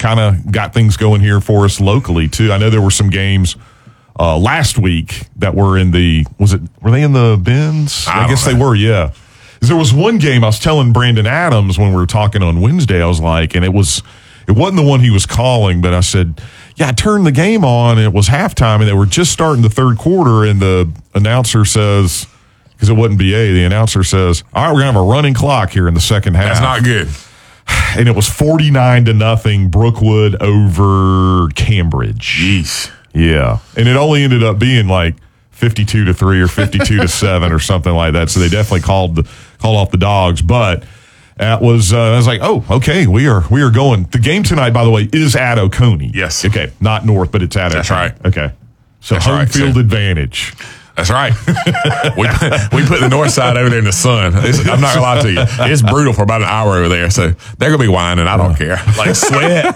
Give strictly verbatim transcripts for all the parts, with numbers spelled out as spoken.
kind of got things going here for us locally too. I know there were some games uh, last week that were in the was it were they in the bins? I, I guess know. They were. Yeah. There was one game I was telling Brandon Adams when we were talking on Wednesday. I was like, and it was, it wasn't the one he was calling, but I said, yeah, I turned the game on and it was halftime and they were just starting the third quarter and the announcer says, because it wasn't B A, the announcer says, all right, we're going to have a running clock here in the second half. That's not good. And it was forty-nine to nothing Brookwood over Cambridge. Jeez. Yeah. And it only ended up being like fifty-two to three or fifty-two to seven or something like that. So they definitely called the, called off the dogs. But that was, uh, I was like, oh, okay, we are, we are going. The game tonight, by the way, is at Oconee. Yes. Okay. Not North, but it's at That's Oconee. right. Okay. So That's home right. field So, advantage. That's right. we, we put the north side over there in the sun. It's, I'm not going to lie to you. It's brutal for about an hour over there. So they're going to be whining. I don't care. Like sweat.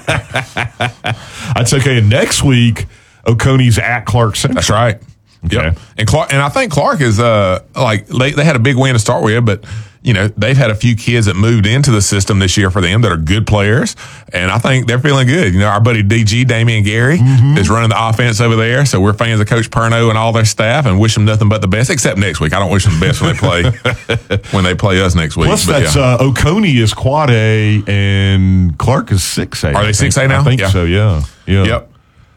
That's okay. And next week, Oconee's at Clark Central. That's right. Okay. Yep. And Clark, and I think Clark is uh like they, they had a big win to start with, but you know they've had a few kids that moved into the system this year for them that are good players, and I think they're feeling good. You know, our buddy D G Damian Gary mm-hmm. is running the offense over there, so we're fans of Coach Perno and all their staff, and wish them nothing but the best. Except next week, I don't wish them the best when they play when they play us next week. Plus, but, that's yeah. uh, Oconee is Quad A and Clark is six A. Are they six A now? I think yeah. so. Yeah. Yeah. Yep.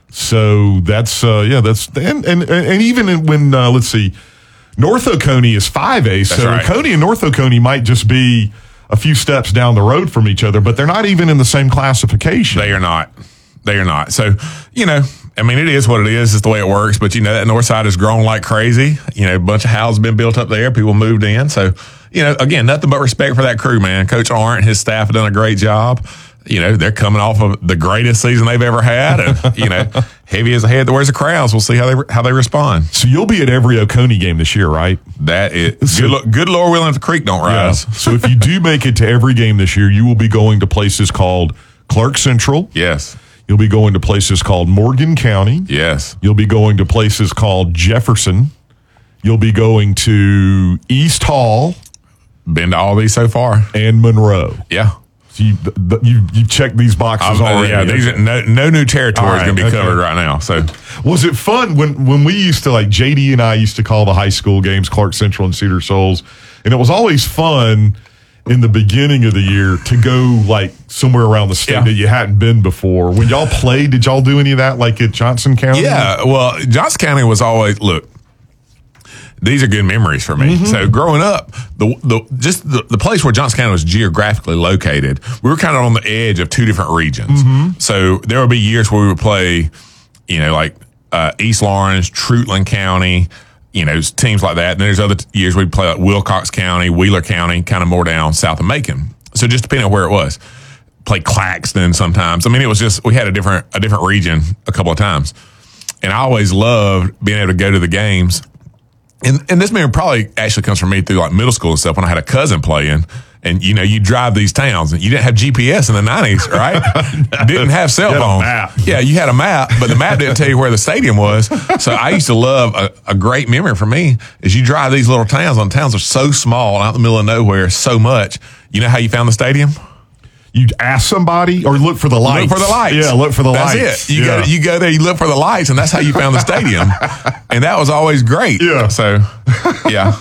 So that's uh, yeah, that's and and and even when uh, let's see, North Oconee is five A. So right. Oconee and North Oconee might just be a few steps down the road from each other, but they're not even in the same classification. They are not. They are not. So you know, I mean, it is what it is. It's the way it works. But you know, that north side has grown like crazy. You know, a bunch of houses been built up there. People moved in. So you know, again, nothing but respect for that crew, man. Coach Arndt and his staff have done a great job. You know, they're coming off of the greatest season they've ever had. And, you know, heavy as a head that wears the crowds. We'll see how they how they respond. So you'll be at every Oconee game this year, right? That is so, good, good Lord willing if the creek don't rise. Yeah. So if you do make it to every game this year, you will be going to places called Clark Central. Yes. You'll be going to places called Morgan County. Yes. You'll be going to places called Jefferson. You'll be going to East Hall. Been to all these so far. And Monroe. Yeah. So you you you checked these boxes um, already. Yeah, these are, no, no new territory right, is going to be okay. covered right now. So, was it fun when when we used to, like, J D and I used to call the high school games Clark Central and Cedar Shoals, and it was always fun in the beginning of the year to go like somewhere around the state yeah. that you hadn't been before. When y'all played, did y'all do any of that, like at Johnson County? Yeah, well, Johnson County was always look. These are good memories for me. Mm-hmm. So growing up, the the just the, the place where Johnson County was geographically located, we were kind of on the edge of two different regions. Mm-hmm. So there would be years where we would play, you know, like uh, East Lawrence, Trutland County, you know, teams like that. And there's other years we'd play like Wilcox County, Wheeler County, kind of more down south of Macon. So just depending on where it was. Play Claxton sometimes. I mean, it was just we had a different a different region a couple of times, and I always loved being able to go to the games. And and this memory probably actually comes from me through like middle school and stuff when I had a cousin playing. And, you know, you drive these towns and you didn't have G P S in the nineties, right? no. Didn't have cell phones. Yeah, you had a map, but the map didn't tell you where the stadium was. So I used to love a, a great memory for me is you drive these little towns, and towns are so small out in the middle of nowhere so much. You know how you found the stadium? You'd ask somebody or look for the lights. Look for the lights. Yeah, look for the that's lights. That's it. You, yeah. go, you go there, you look for the lights, and that's how you found the stadium. And that was always great. Yeah. So, yeah.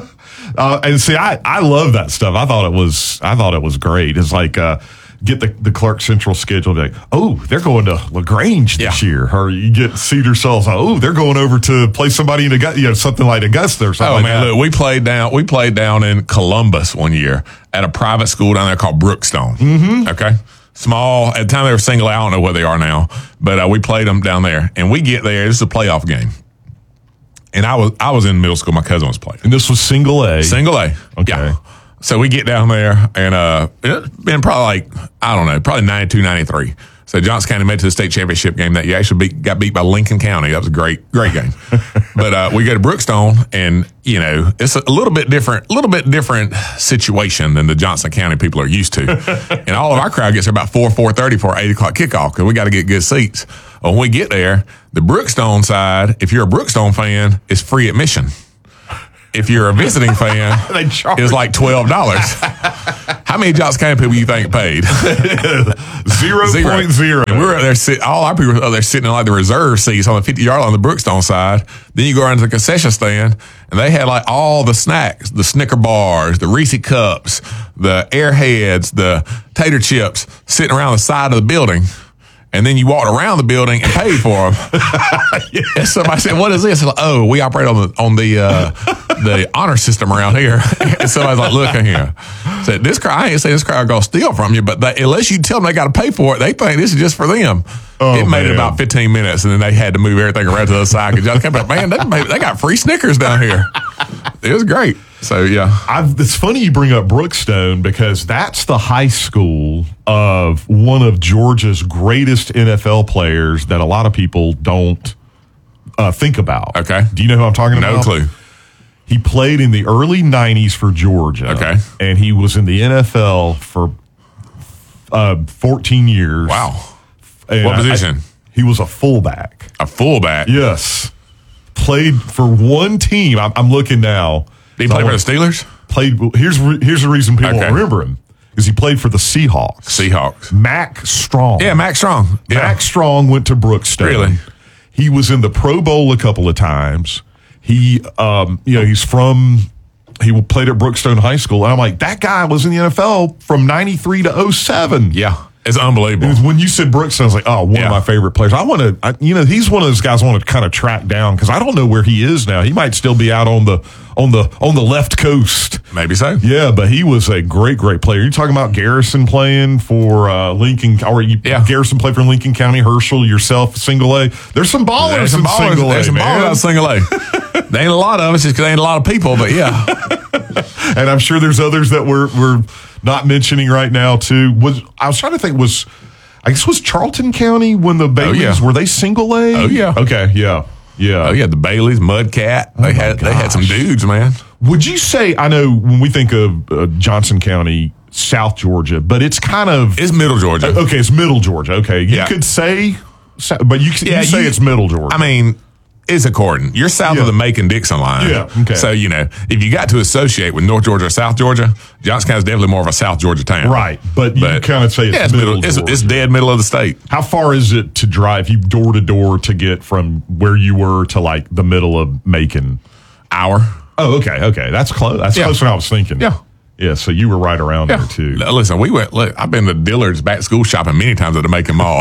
uh, and see, I, I love that stuff. I thought it was I thought it was great. It's like uh, get the, the Clark Central schedule. Like, oh, they're going to LaGrange this yeah. year. Or you get Cedar Shoals. Oh, they're going over to play somebody in Augusta, you know, something like Augusta or something. Oh like man, that. look, we played down. We played down in Columbus one year at a private school down there called Brookstone. Mm-hmm. Okay. Small. At the time they were single A. I don't know what they are now, but uh, we played them down there. And we get there. This is a playoff game. And I was I was in middle school. My cousin was playing. And this was single A. Single A. Okay. Yeah. So we get down there, and uh, it's been probably like, I don't know, probably ninety-two, ninety-three. So Johnson County made it to the state championship game that year. Actually beat, got beat by Lincoln County. That was a great, great game. But uh, we go to Brookstone, and, you know, it's a little bit different, a little bit different situation than the Johnson County people are used to. And all of our crowd gets there about four, four thirty for eight o'clock kickoff because we got to get good seats. Well, when we get there, the Brookstone side, if you're a Brookstone fan, is free admission. If you're a visiting fan, it's like twelve dollars. How How many Johnson County people you think paid? Zero point zero. And we were up there sit, all our people were up there sitting in like the reserve seats on the fifty yard line on the Brookstone side. Then you go around to the concession stand and they had like all the snacks, the Snicker bars, the Reese cups, the Airheads, the tater chips sitting around the side of the building. And then you walked around the building and paid for them. Yeah. And somebody said, "What is this?" Like, oh, we operate on the on the uh, the honor system around here. And somebody's like, "Look in here." Said, "This crowd, I ain't say this crowd gonna steal from you, but they, unless you tell them they got to pay for it, they think this is just for them." Oh, it made man. it about fifteen minutes, and then they had to move everything around to the other side because y'all came back, man, they, made, they got free Snickers down here. It was great. So yeah, I've, it's funny you bring up Brookstone because that's the high school of one of Georgia's greatest N F L players that a lot of people don't uh, think about. Okay, do you know who I'm talking no about? No clue. He played in the early nineties for Georgia. Okay, and he was in the N F L for uh, fourteen years. Wow. And what position? I, he was a fullback. A fullback. Yes. Played for one team. I'm, I'm looking now. Did he play for the Steelers? Played. Here's here's the reason people okay. remember him is he played for the Seahawks. Seahawks. Mac Strong. Yeah, Mac Strong. Yeah. Mac Strong went to Brookstone. Really? He was in the Pro Bowl a couple of times. He, um, you know, he's from. He played at Brookstone High School, and I'm like, that guy was in the N F L from ninety-three to oh seven. Yeah. It's unbelievable. It was when you said Brookstone, I was like, oh, one yeah. of my favorite players. I want to, you know, he's one of those guys I want to kind of track down because I don't know where he is now. He might still be out on the on the on the left coast. Maybe so. Yeah, but he was a great, great player. You're talking about Garrison playing for uh, Lincoln, or you, yeah. Garrison played for Lincoln County, Herschel, yourself, single A. There's some ballers There's some in ballers, single A. There's some man. ballers in single A. There ain't a lot of us just because there ain't a lot of people, but yeah. And I'm sure there's others that we're we're not mentioning right now too. Was I was trying to think was. I guess was Charlton County when the Baileys, oh, yeah. were they single A? Oh, yeah. Okay, yeah, yeah. Oh, yeah, the Baileys, Mudcat. They, oh had, they had some dudes, man. Would you say, I know when we think of uh, Johnson County, South Georgia, but it's kind of... It's middle Georgia. Uh, okay, it's middle Georgia. Okay, you yeah. could say, but you, yeah, you say you, it's middle Georgia. I mean... It's according. You're south yeah. of the Macon-Dixon line. Yeah, okay. So, you know, if you got to associate with North Georgia or South Georgia, Johnson County is definitely more of a South Georgia town. Right, but, but you kind of say it's, yeah, it's middle, middle it's, it's dead middle of the state. How far is it to drive you door to door to get from where you were to, like, the middle of Macon? Hour. Oh, okay, okay. That's close. That's yeah. closer than I was thinking. Yeah. Yeah, so you were right around yeah. there, too. Listen, we went, look, I've been to Dillard's back to school shopping many times at the Macon Mall.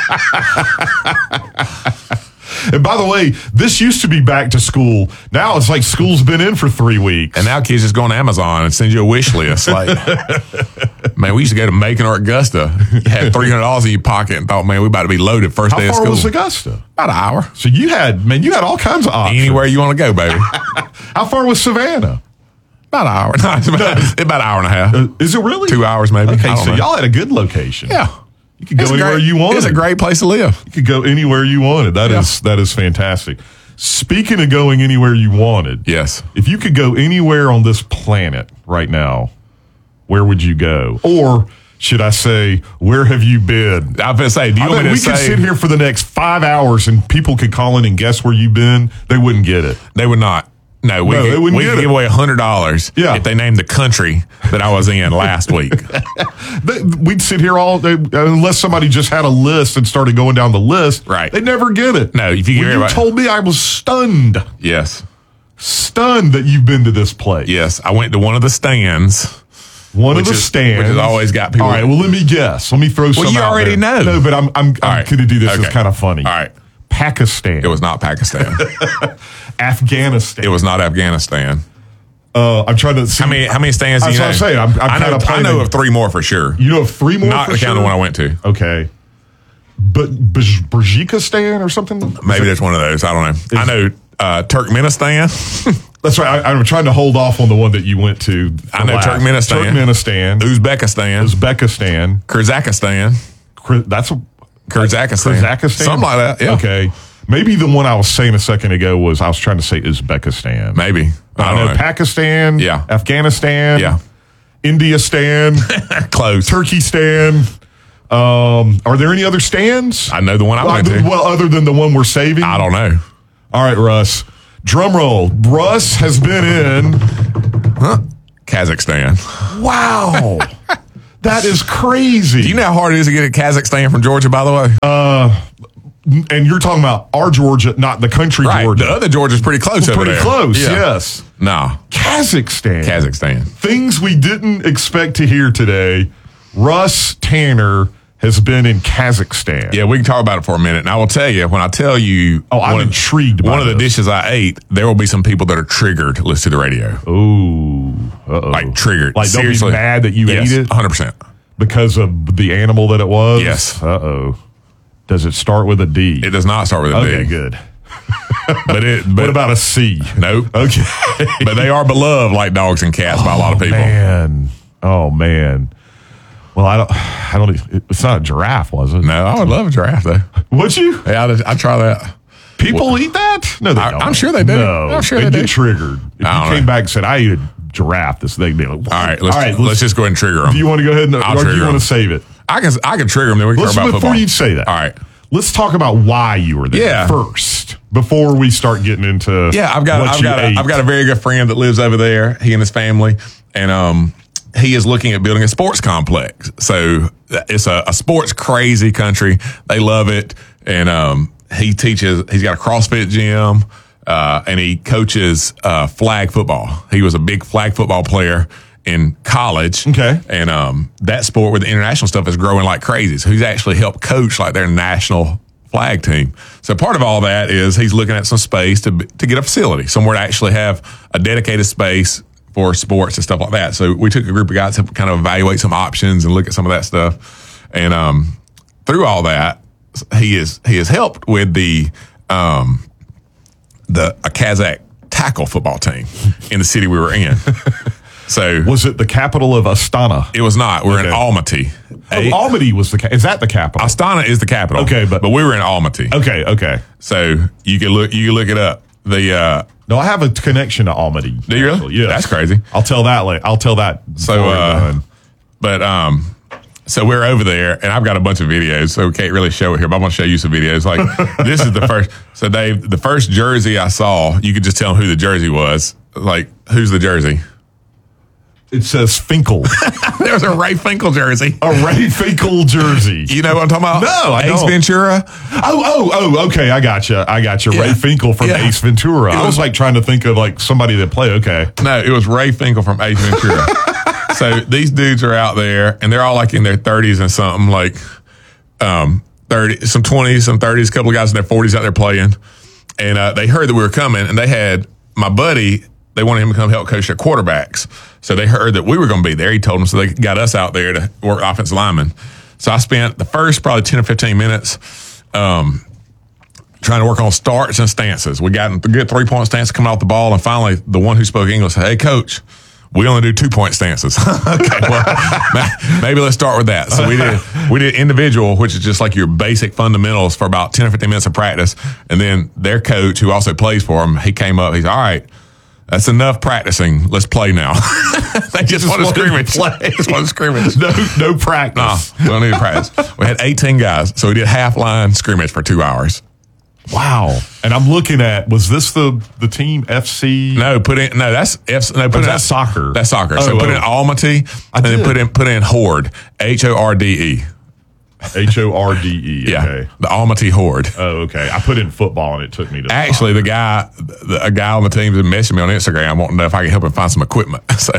And by the way, this used to be back to school. Now it's like school's been in for three weeks. And now kids just go on Amazon and send you a wish list. Like, man, we used to go to Macon or Augusta. You had three hundred dollars in your pocket and thought, man, we about to be loaded first How day of school. How far was Augusta? About an hour. So you had, man, you had all kinds of options. Anywhere you want to go, baby. How far was Savannah? About an hour. No, it's about, it's about an hour and a half. Uh, is it really? Two hours, maybe. Okay, so know. y'all had a good location. Yeah. You could go it's anywhere great, you wanted. It's a great place to live. You could go anywhere you wanted. That yeah. is that is fantastic. Speaking of going anywhere you wanted, yes. If you could go anywhere on this planet right now, where would you go? Or should I say, where have you been? I was going to say, do you I want mean, me to we say? could sit here for the next five hours and people could call in and guess where you've been. They wouldn't get it. They would not. No, we, no, could, we could give away one hundred dollars yeah. if they named the country that I was in last week. We'd sit here all day, unless somebody just had a list and started going down the list. Right. They'd never get it. No, if you, when you told me, I was stunned. Yes. Stunned that you've been to this place. Yes. I went to one of the stands. One of the is, stands. Which has always got people. All right, well, let me guess. Let me throw some Well, you out already there. know. No, but I'm, I'm, I'm right. going to do this. Okay. It's kind of funny. All right. Pakistan. It was not Pakistan. Afghanistan. It was not Afghanistan. Uh, I'm trying to see. How many, how many stands do you know? That's what I'm saying. I'm, I'm I, know, kind of I know of three more for sure. You know of three more not for the sure? kind of one I went to. Okay. But Tajikistan or something? Maybe there's one of those. I don't know. Is, I know uh, Turkmenistan. That's right. I, I'm trying to hold off on the one that you went to. I know last. Turkmenistan. Turkmenistan. Uzbekistan. Uzbekistan. Kyrgyzstan. That's a Kyrgyzstan. Kyrgyzstan. Something like that. Yeah. Okay. Maybe the one I was saying a second ago was I was trying to say Uzbekistan. Maybe. I, I know, know Pakistan. Yeah. Afghanistan. Yeah. India-stan. Close. Turkey-stan. Um, are there any other stands? I know the one I well, went to. Well, other than the one we're saving? I don't know. All right, Russ. Drum roll. Russ has been in huh? Kazakhstan. Wow. That is crazy. Do you know how hard it is to get to Kazakhstan from Georgia, by the way? Uh, and you're talking about our Georgia, not the country right. Georgia. The other Georgia's pretty close well, over pretty there. close, yeah. yes. No. Kazakhstan. Kazakhstan. Things we didn't expect to hear today. Russ Tanner has been in Kazakhstan. Yeah, we can talk about it for a minute. And I will tell you, when I tell you oh, I'm one intrigued of, by one of the this. dishes I ate, there will be some people that are triggered listening to the radio. Ooh. Uh-oh. Like triggered. Like they'll Seriously. be mad that you yes, ate it? one hundred percent. Because of the animal that it was? Yes. Uh-oh. Does it start with a D? It does not start with a okay, D. good. But it. But, what about a C? Nope. Okay. But they are beloved like dogs and cats oh, by a lot of people. Man. Oh, man. Well, I don't, I don't, it's not a giraffe, was it? No, I would love a giraffe, though. Would you? Yeah, I'd, I'd try that. People well, eat that? No, they I, don't. I'm sure they do. No, I'm sure they, they get do. triggered. If you came know. back and said, I ate a giraffe, this thing, they'd be like, all right, let's, all right, let's, let's just go ahead and trigger them. Do you want to go ahead and, I'll or do you want them. to save it? I can, I can trigger them, then we can let's, talk about before football. you say that. All right. Let's talk about why you were there yeah. first, before we start getting into yeah. I've got what I've you got a, ate. I've got a very good friend that lives over there. He and his family, and um, he is looking at building a sports complex. So it's a, a sports crazy country. They love it, and um, he teaches. He's got a CrossFit gym, uh, and he coaches uh, flag football. He was a big flag football player in college. Okay. And um, that sport with the international stuff is growing like crazy. So he's actually helped coach like their national flag team. So part of all that is he's looking at some space to to get a facility, somewhere to actually have a dedicated space for sports and stuff like that. So we took a group of guys to kind of evaluate some options and look at some of that stuff. And um, through all that, he is he has helped with the um, the a Kazakh tackle football team in the city we were in. So was it the capital of Astana? It was not. We're okay. in Almaty. Oh, Almaty was the. Ca- is that the capital? Astana is the capital. Okay, but but we were in Almaty. Okay, okay. So you can look. You can look it up. The uh, no, I have a connection to Almaty. Do you really? Yeah, that's crazy. I'll tell that later. I'll tell that. So, uh, but um, so we're over there, and I've got a bunch of videos, so we can't really show it here. But I'm gonna show you some videos. Like this is the first. So Dave, the first jersey I saw, you could just tell who the jersey was. Like who's the jersey? It says Finkel. There's a Ray Finkel jersey. A Ray Finkel jersey. You know what I'm talking about? No, I Ace don't. Ventura. Oh, oh, oh, okay. I gotcha. I gotcha. Yeah. Ray Finkel from Yeah. Ace Ventura. It I was was- like trying to think of like somebody that play. Okay. No, it was Ray Finkel from Ace Ventura. So these dudes are out there, and they're all like in their thirties and something, like um, thirty, some twenties, some thirties, a couple of guys in their forties out there playing. And uh, they heard that we were coming, and they had my buddy. They wanted him to come help coach their quarterbacks. So they heard that we were going to be there. He told them, so they got us out there to work offensive linemen. So I spent the first probably ten or fifteen minutes um, trying to work on starts and stances. We got a good three-point stance coming off the ball, and finally the one who spoke English said, "Hey, coach, we only do two-point stances." Okay, well, maybe let's start with that. So we did we did individual, which is just like your basic fundamentals for about ten or fifteen minutes of practice. And then their coach, who also plays for them, he came up. He's all right. That's enough practicing. Let's play now. They just, Just want to wanted to scrimmage. play. Just want to scrimmage. No, no practice. No, we don't need to practice. We had eighteen guys, so we did half line scrimmage for two hours. Wow. And I'm looking at, was this the the team F C? No, put in no. That's F. No, put Is in that soccer? That's soccer. Oh, so put oh. in Almaty, I and then did. put in put in Horde. H O R D E. H O R D E. Yeah, Okay. the Almaty Horde. Oh, okay. I put in football and it took me to Actually, the guy, the, a guy on the team that messaged me on Instagram wanting to know if I could help him find some equipment. So,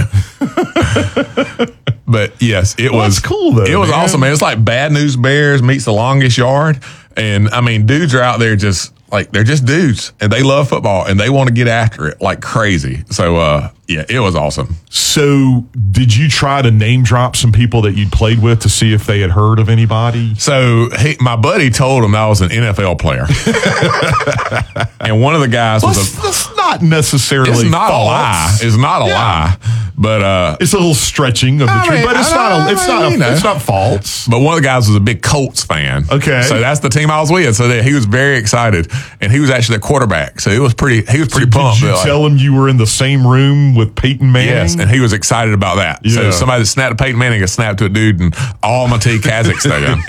but yes, it Well, was that's cool, though, It was man. awesome, man. It's like Bad News Bears meets the Longest Yard, and I mean, dudes are out there just like they're just dudes, and they love football and they want to get after it like crazy. So, uh, yeah, it was awesome. So, did you try to name drop some people that you'd played with to see if they had heard of anybody? So he, my buddy told him I was an N F L player, and one of the guys was That's, a. that's not necessarily It's not false. a lie. It's not a Yeah. lie. But uh, It's a little stretching of the I truth, mean, but it's I- not. A, it's I not. mean, you A, know. it's not false. but one of the guys was a big Colts fan. Okay. So that's the team I was with. So that he was very excited, and he was actually a quarterback. So it was pretty. He was pretty Did pumped. you Like, tell him you were in the same room with Peyton Manning? yes, and he was excited about that. Yeah. So somebody that snapped to Peyton Manning, a snap to a dude in Almaty, Kazakhstan.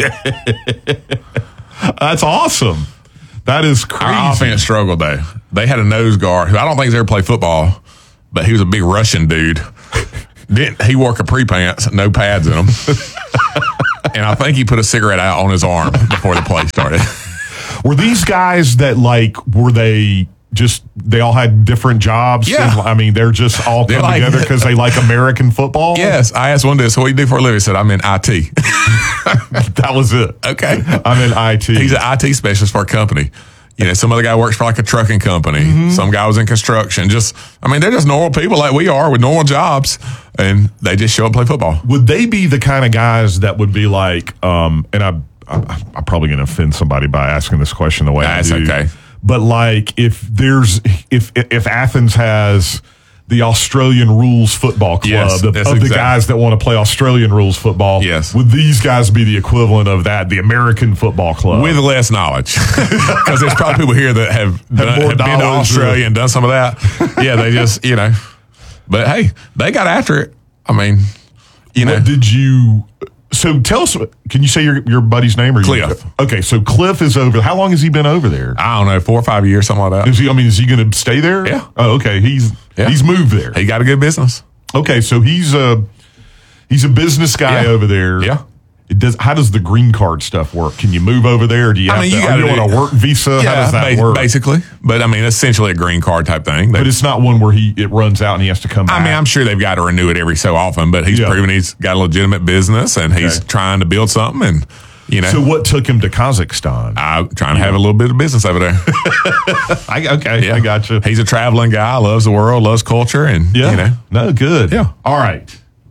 That's awesome. That is crazy. Our offense struggled though. They had a nose guard who I don't think has ever played football, but he was a big Russian dude. Didn't he wore capri pants, no pads in them, and I think he put a cigarette out on his arm before the play started. Were these guys that like were they? Just they all had different jobs. Yeah, and, I mean they're just all come like, together because they like American football. Yes, I asked one day, so what do you do for a living? He said, I'm in I T. That was it. Okay, I'm in I T. He's an I T specialist for a company. You know, some other guy works for like a trucking company. Mm-hmm. Some guy was in construction. Just, I mean, they're just normal people like we are with normal jobs, and they just show up and play football. Would they be the kind of guys that would be like? Um, and I, I, I'm probably going to offend somebody by asking this question the way That's I do. okay. But like, if there's if if Athens has the Australian rules football club yes, of, of the exactly. guys that want to play Australian rules football, yes. would these guys be the equivalent of that, the American football club? With less knowledge. Because there's probably people here that have, have, done, have been to Australia or, and done some of that. Yeah, they just, you know. But hey, they got after it. I mean, you know. What did you... So tell us, can you say your your buddy's name? Or Cliff. You, okay, so Cliff is over. How long has he been over there? I don't know, four or five years, something like that. Is he, I mean, is he going to stay there? Yeah. Oh, okay. He's yeah. he's moved there. He got a good business. Okay, so he's a he's a business guy yeah. over there. Yeah. It does. How does the green card stuff work? Can you move over there? Or do you have I mean, to, you are you on a work visa? Yeah, how does that ba- work? Basically, but I mean, essentially a green card type thing. They, but it's not one where he it runs out and he has to come back. I mean, I'm sure they've got to renew it every so often, but he's Yeah. proven he's got a legitimate business and he's Okay. trying to build something. And you know, So what took him to Kazakhstan? I'm trying to have a little bit of business over there. I, okay, Yeah. I got you. He's a traveling guy, loves the world, loves culture, and Yeah. you know, No, good. Yeah. All right.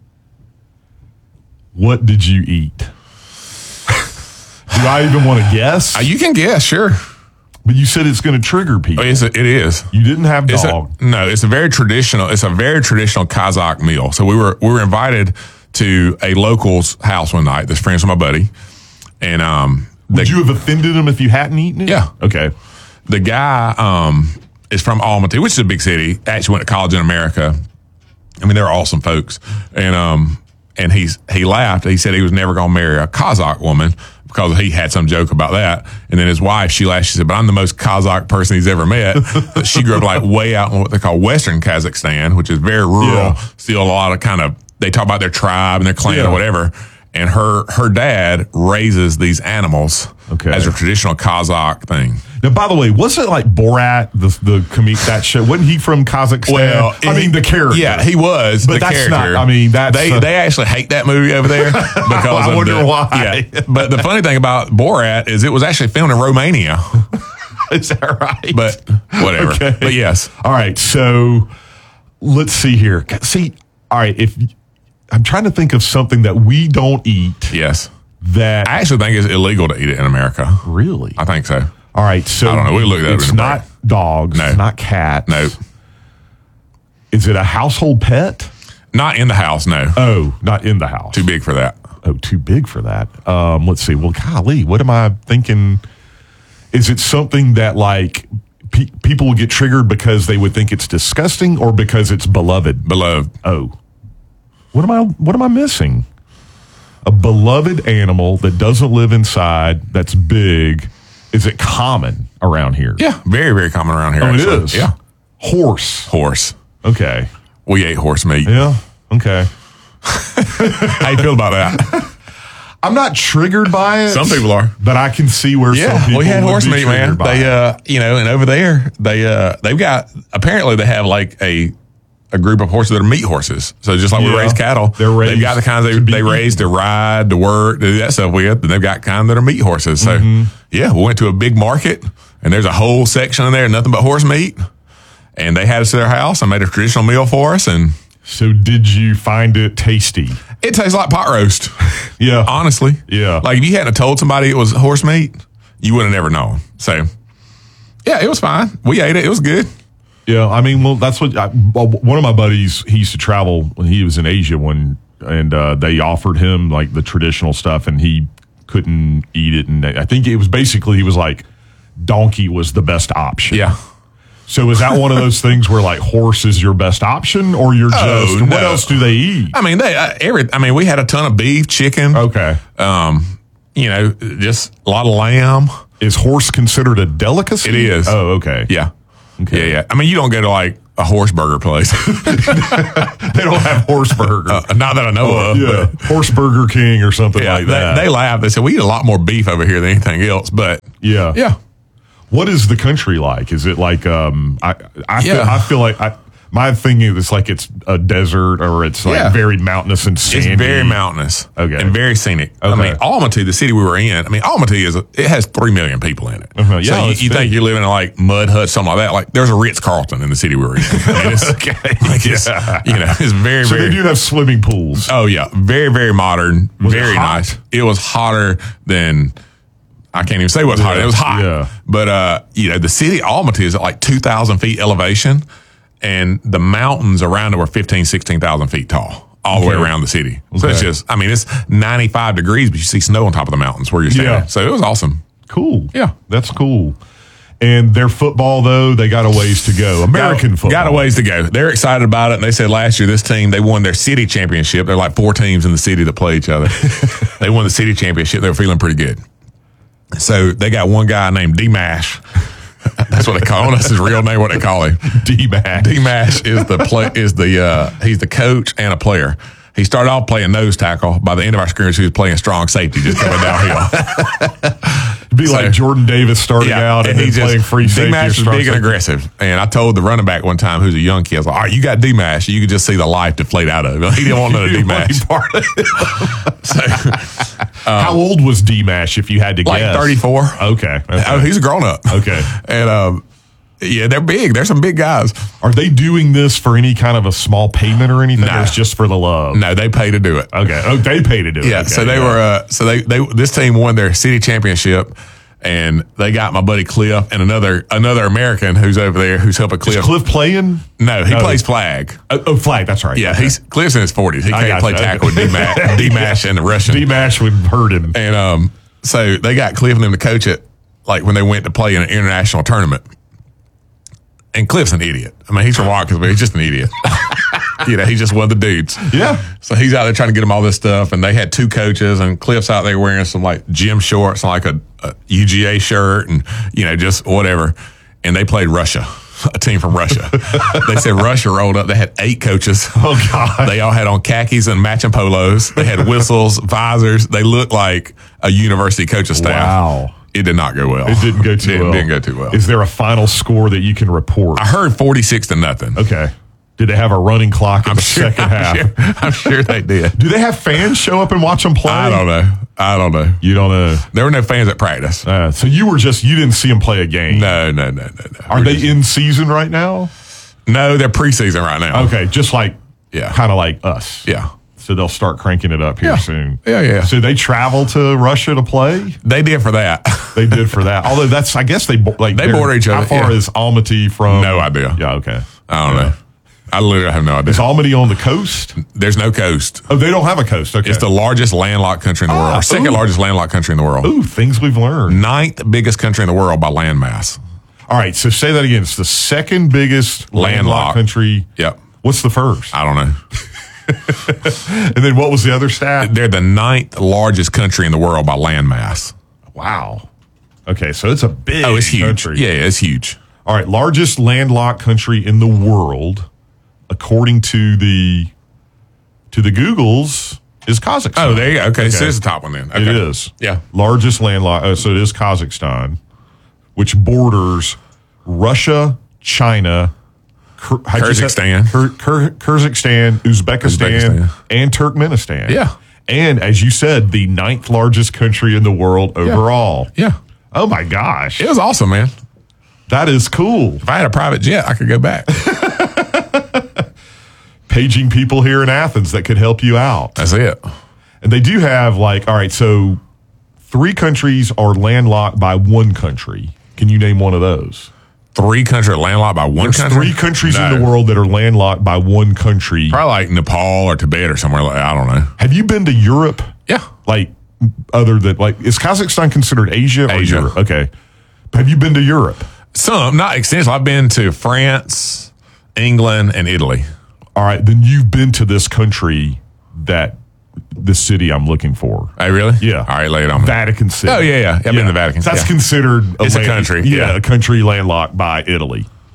What did you eat? Do I even want to guess? uh, you can guess, sure. But you said it's going to trigger people. Oh, it's a, it is. You didn't have It's dog. a, no, it's a very traditional. It's a very traditional Kazakh meal. So we were we were invited to a local's house one night. This friend's with my buddy, and um, Would the, you have offended him if you hadn't eaten it? Yeah. Okay. the guy um is from Almaty, which is a big city. Actually went to college in America. I mean, they're awesome folks, and um and he's he laughed. He said he was never going to marry a Kazakh woman because he had some joke about that. And then his wife, she laughed. She said, "But I'm the most Kazakh person he's ever met." But she grew up like way out in what they call Western Kazakhstan, which is very rural. Yeah. Still a lot of kind of they talk about their tribe and their clan Yeah. or whatever. And her her dad raises these animals Okay. as a traditional Kazakh thing. Now, by the way, wasn't it like Borat, the the comedic that show? Wasn't he from Kazakhstan? Well, I mean, the character. Yeah, he was. But the that's character. not- I mean, that's, they uh, they actually hate that movie over there because I of wonder the- why. Yeah, but the funny thing about Borat is it was actually filmed in Romania. Is that right? But whatever. Okay. But yes, All right. So let's see here. See, all right. If I'm trying to think of something that we don't eat yes. that I actually think it's illegal to eat it in America. really. I think so. All right. So I don't know. We looked at it It's in the not break. dogs. No. It's not cats. No, Is it a household pet? not in the house. No, Oh, not in the house. too big for that. Oh, too big for that. Um, let's see. Well, golly, what am I thinking? Is it something that like pe- people will get triggered because they would think it's disgusting, or because it's beloved? Beloved. Oh, what am I? What am I missing? A beloved animal that doesn't live inside. That's big. Is it common around here? Yeah, very very common around here. Oh, it actually. is. Yeah, Horse. horse. Okay. We ate horse meat. Yeah. Okay. How you feel about that? I'm not triggered by it. Some people are. but I can see where some Yeah, people we had would horse be meat, man. triggered by They, it. uh, you know, and over there, they, uh, they've got apparently they have like a a group of horses that are meat horses. So just like we Yeah. raise cattle, They're raised they've got the kinds they, to be they raise to ride, to work, to do that stuff with. And they've got kind that are meat horses. So Mm-hmm. yeah, we went to a big market, and there's a whole section in there, nothing but horse meat. And they had us at their house and made a traditional meal for us, and So did you find it tasty? it tastes like pot roast. Yeah. Honestly. Yeah. Like if you hadn't told somebody it was horse meat, you would have never known. So yeah, it was fine. We ate it. It was good. Yeah. I mean, well, that's what I, well, one of my buddies, he used to travel when he was in Asia when, and uh, they offered him like the traditional stuff and he couldn't eat it. And I think it was basically, he was like, donkey was the best option. Yeah. So is that one of those things where like horse is your best option, or you're just, Oh, what no. else do they eat? I mean, they uh, every. I mean, we had a ton of beef, chicken. Okay. Um, you know, just a lot of lamb. Is horse considered a delicacy? It is. Oh, okay. Yeah. Okay. Yeah, yeah. I mean, you don't go to like a horse burger place. They don't have horse burger. Uh, not that I know Oh, of. yeah, But horse burger king or something yeah, like they, that. they laugh. They said, we eat a lot more beef over here than anything else. But yeah, yeah. What is the country like? Is it like um? I I feel, Yeah. I feel like I. My thing is, it's like it's a desert or it's like Yeah. very mountainous and sandy. It's very mountainous, Okay. and very scenic. I Okay. mean, Almaty, the city we were in. I mean, Almaty is a, it has three million people in it. Uh-huh. Yeah, so you, it's you big. think you're living in like mud huts, something like that. Like there's a Ritz Carlton in the city we were in. I mean, it's, Okay. like it's, Yeah. you know, it's very So very. they do have swimming pools. Oh yeah, very very modern, Was it very hot? nice. It was hotter than. I can't even say what's hot. It was hot. Yeah. But uh, you know, the city Almaty is at like two thousand feet elevation, and the mountains around it were fifteen, sixteen thousand feet tall, all the way Okay. around the city. So it's Okay. just, I mean, it's ninety-five degrees, but you see snow on top of the mountains where you're standing. Yeah. So it was awesome. Cool. Yeah. That's cool. And their football, though, they got a ways to go. American got, football. Got a ways to go. They're excited about it. And they said last year, this team, they won their city championship. There are like four teams in the city that play each other. They won the city championship. They were feeling pretty good. So they got one guy named D-Mash. That's what they call him. That's his real name, what they call him. D-Mash. D-Mash is the play, is the uh, he's the coach and a player. He started off playing nose tackle. By the end of our scrimmage, he was playing strong safety, just coming downhill. It'd be like So- Jordan Davis starting out and, then playing free safety. or D-Mash is strong big and safety. aggressive. And I told the running back one time, who's a young kid, I was like, all right, you got D-Mash. You could just see the life deflate out of him. He didn't want none of You didn't want D-Mash. any part of it. So, How old was D-Mash, if you had to like guess? thirty-four. Okay. okay. Oh, he's a grown up. Okay. And um, yeah, they're big. They're some big guys. Are they doing this for any kind of a small payment or anything? No. Or it's just for the love? No, they pay to do it. Okay. Oh, they pay to do it. Yeah, Okay, so they yeah. were. Uh, so they they this team won their city championship, and they got my buddy Cliff and another another American who's over there who's helping Cliff. Is Cliff playing? no, he No. plays flag. Oh, oh, flag. That's right. Yeah, Okay. he's Cliff's in his forties. He I can't gotcha. play tackle with D-Mash, D-Mash and the Russian. D-Mash would hurt him. And um, so they got Cliff and them to coach it, like when they went to play in an international tournament. And Cliff's an idiot. I mean, he's from Watkins, but he's just an idiot. You know, he's just one of the dudes. Yeah. So he's out there trying to get them all this stuff, and they had two coaches, and Cliff's out there wearing some like gym shorts, and like a, a U G A shirt, and you know, just whatever. And they played Russia, a team from Russia. They said Russia rolled up. They had eight coaches. Oh, God. They all had on khakis and matching polos. They had whistles, visors. They looked like a university coaching staff. Wow. It did not go well. It didn't go too It well. didn't go too well. Is there a final score that you can report? I heard forty-six to nothing. Okay. Did they have a running clock in the second I'm half? Sure, I'm sure they did. Do they have fans show up and watch them play? I don't know. I don't know. You don't know. There were no fans at practice. Uh, so you were just, you didn't see them play a game. No, no, no, no, no. Are We're they just- in season right now? No, they're preseason right now. Okay. Just like, Yeah. kind of like us. Yeah. So they'll start cranking it up here Yeah. soon. Yeah, yeah. So they travel to Russia to play? They did for that. They did for that. Although that's, I guess they bo- like They they're- border each other, How far yeah. is Almaty from? No idea. Yeah. Okay. I don't know. I literally have no idea. Is Almaty on the coast? There's no coast. Oh, they don't have a coast. Okay. It's the largest landlocked country in the world. Ah, Or second ooh. largest landlocked country in the world. Ooh, things we've learned. Ninth biggest country in the world by landmass. All right. So say that again. It's the second biggest landlocked, Landlocked. country. Yep. What's the first? I don't know. And then what was the other stat? They're the ninth largest country in the world by landmass. Wow. Okay. So it's a big Oh, it's huge. country. Yeah, it's huge. All right. Largest landlocked country in the world, according to the to the Googles, is Kazakhstan. Oh, there you go. Okay, so it's the top one then. Okay. It is. Yeah. Largest landlocked. Uh, so it is Kazakhstan, which borders Russia, China, Kyr- how'd you say- Kyrgyzstan. Kyr- Kyr- Kyrgyzstan, Uzbekistan, Uzbekistan. and Turkmenistan. Yeah. And as you said, the ninth largest country in the world overall. Yeah. Oh my gosh. It was awesome, man. That is cool. If I had a private jet, I could go back. Paging people here in Athens that could help you out. That's it. And they do have like, all right, so three countries are landlocked by one country. Can you name one of those? Three countries landlocked by one There's country? three countries No. in the world that are landlocked by one country. Probably like Nepal or Tibet or somewhere like I don't know. Have you been to Europe? Yeah. Like, other than, like, is Kazakhstan considered Asia or Asia. Europe? Okay. Have you been to Europe? Some, not extensive. I've been to France, England, and Italy. All right, then you've been to this country that, the city I'm looking for. Hey, really? Yeah. All right, lay it on me. Vatican City. Oh, yeah, yeah. I've been to the Vatican. That's Yeah. considered It's a country, Yeah, yeah. a country landlocked by Italy.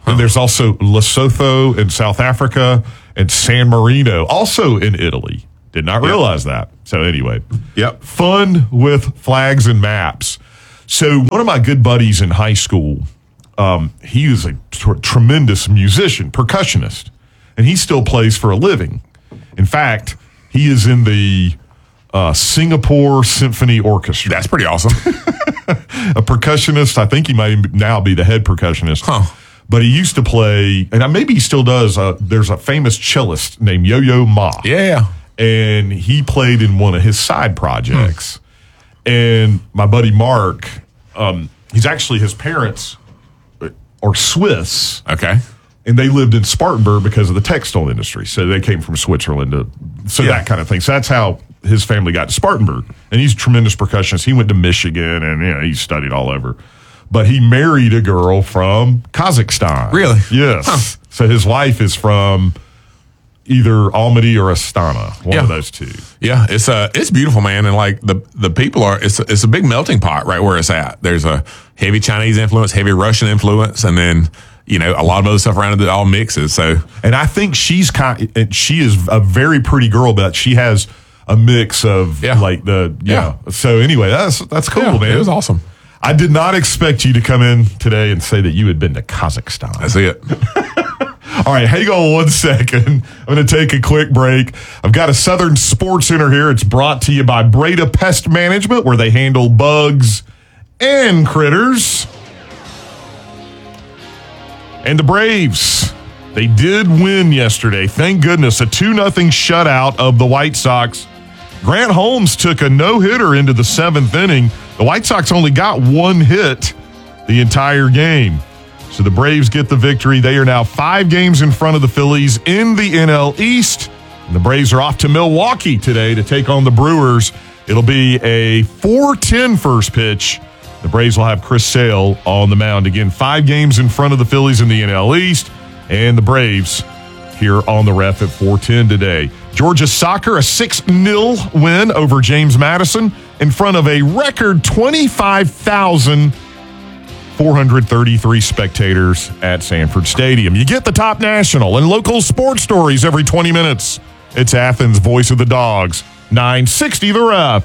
Huh. And there's also Lesotho in South Africa and San Marino, also in Italy. Did not realize yep. that. So anyway, yep. fun with flags and maps. So one of my good buddies in high school, um, he was a t- tremendous musician, percussionist, and he still plays for a living. In fact, he is in the uh, Singapore Symphony Orchestra. That's pretty awesome. A percussionist. I think he might now be the head percussionist. Huh. But he used to play, and maybe he still does. Uh, there's a famous cellist named Yo-Yo Ma. Yeah. And he played in one of his side projects. Hmm. And my buddy Mark, um, he's actually, his parents are Swiss. Okay. And they lived in Spartanburg because of the textile industry. So they came from Switzerland to, so yeah. that kind of thing. So that's how his family got to Spartanburg. And he's a tremendous percussionist. He went to Michigan and, you know, he studied all over. But he married a girl from Kazakhstan. Really? Yes. Huh. So his wife is from either Almaty or Astana, one yeah. of those two. Yeah, it's uh, it's beautiful, man, and like the the people are, it's a, it's a big melting pot right where it's at. There's a heavy Chinese influence, heavy Russian influence, and then you know a lot of other stuff around it that all mixes. So, and I think she's kind, she is a very pretty girl, but she has a mix of yeah. like the yeah. yeah. So anyway, that's that's cool, yeah, man. It was awesome. I did not expect you to come in today and say that you had been to Kazakhstan. That's it. All right, hang on one second. I'm going to take a quick break. I've got a Southern Sports Center here. It's brought to you by Breda Pest Management, where they handle bugs and critters. And the Braves, they did win yesterday. Thank goodness, a two nothing shutout of the White Sox. Grant Holmes took a no-hitter into the seventh inning. The White Sox only got one hit the entire game. So the Braves get the victory. They are now five games in front of the Phillies in the N L East. And the Braves are off to Milwaukee today to take on the Brewers. It'll be a four ten first pitch. The Braves will have Chris Sale on the mound. Again, five games in front of the Phillies in the N L East. And the Braves here on the ref at four ten today. Georgia Soccer, a six nil win over James Madison in front of a record twenty-five thousand four hundred thirty-three spectators at Sanford Stadium. You get the top national and local sports stories every twenty minutes. It's Athens' Voice of the Dogs, nine sixty The Ref.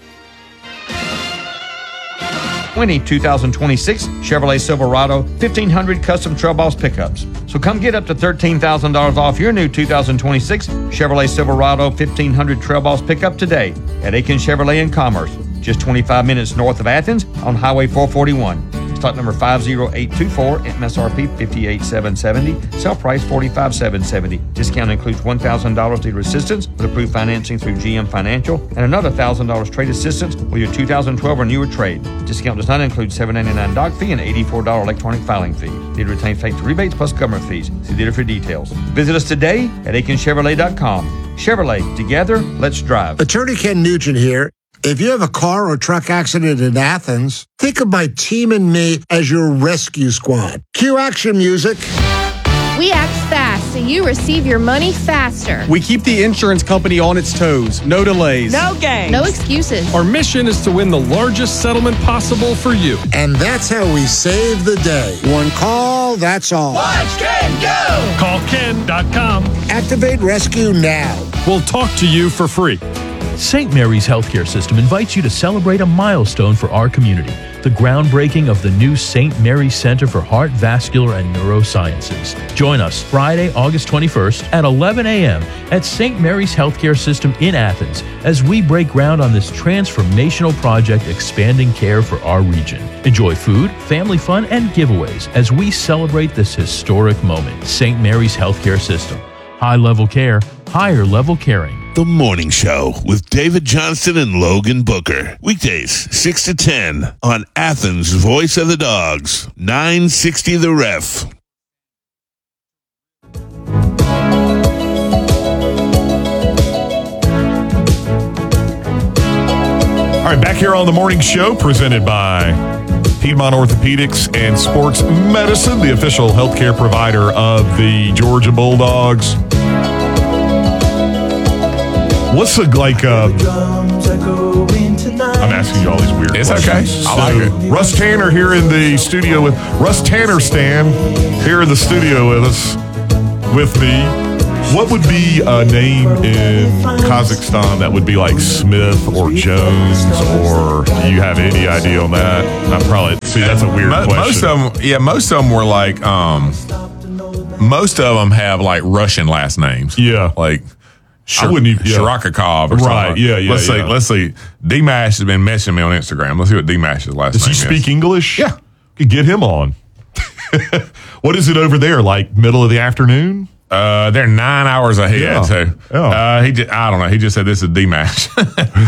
twenty two thousand twenty-six Chevrolet Silverado fifteen hundred Custom Trail Boss pickups. So come get up to thirteen thousand dollars off your new two thousand twenty-six Chevrolet Silverado fifteen hundred Trail Boss pickup today at Aiken Chevrolet in Commerce, just twenty-five minutes north of Athens on Highway four forty-one. Stock number five zero eight two four, M S R P fifty-eight thousand seven hundred seventy, sell price forty-five thousand seven hundred seventy. Discount includes one thousand dollars dealer assistance with approved financing through G M Financial and another one thousand dollars trade assistance with your two thousand twelve or newer trade. Discount does not include seven dollars and ninety-nine cents doc fee and eighty-four dollars electronic filing fee. Dealer retains factory rebates plus government fees. See dealer for details. Visit us today at aiken chevrolet dot com. Chevrolet, together, let's drive. Attorney Ken Nugent here. If you have a car or truck accident in Athens, think of my team and me as your rescue squad. Cue action music. We act fast so you receive your money faster. We keep the insurance company on its toes. No delays. No games. No excuses. Our mission is to win the largest settlement possible for you. And that's how we save the day. One call, that's all. Watch Ken go! Call ken dot com. Activate rescue now. We'll talk to you for free. Saint Mary's Healthcare System invites you to celebrate a milestone for our community, the groundbreaking of the new Saint Mary's Center for Heart, Vascular, and Neurosciences. Join us Friday, August twenty-first at eleven a.m. at Saint Mary's Healthcare System in Athens as we break ground on this transformational project expanding care for our region. Enjoy food, family fun, and giveaways as we celebrate this historic moment. Saint Mary's Healthcare System. High-level care, higher-level caring. The Morning Show with David Johnston and Logan Booker. Weekdays, six to ten on Athens' Voice of the Dogs, nine sixty The Ref. All right, back here on The Morning Show, presented by Piedmont Orthopedics and Sports Medicine, the official healthcare provider of the Georgia Bulldogs. What's the, like, uh, I'm asking you all these weird It's questions. okay. I like it. Russ Tanner here in the studio with Russ Tanner Stan here in the studio with us, with me. What would be a name in Kazakhstan that would be like Smith or Jones, or do you have any idea on that? I probably see that's a weird Mo- question. Most of them, yeah, most of them were like, um, most of them have like Russian last names. Yeah. like Shir- I wouldn't even- yeah. Shirakakov or Right, something. yeah, yeah, Let's yeah. see. Let's see. D-Mash has been messaging me on Instagram. Let's see what D-Mash's last Does name he is. speak English? Yeah. Could get him on. What is it over there? Like middle of the afternoon? Uh, they're nine hours ahead. Yeah. So Yeah. uh, he just, I don't know. He just said this is D-Mash. So,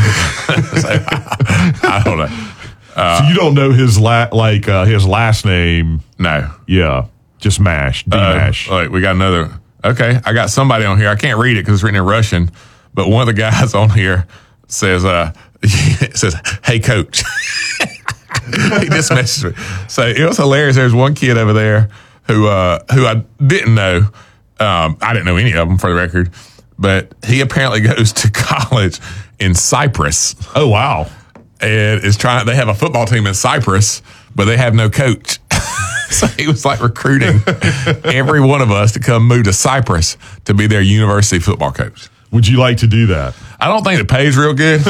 I don't know. so you don't know his la- like uh, his last name? No. Yeah, just Mash, D Uh, Mash. Like we got another. Okay, I got somebody on here. I can't read it because it's written in Russian. But one of the guys on here says, uh, says, "Hey, coach." He just messaged me. So it was hilarious. There's one kid over there who uh, who I didn't know. Um, I didn't know any of them, for the record. But he apparently goes to college in Cyprus Oh wow! and is trying. They have a football team in Cyprus, but they have no coach. So he was like recruiting every one of us to come move to Cyprus to be their university football coach. Would you like to do that? I don't think it pays real good.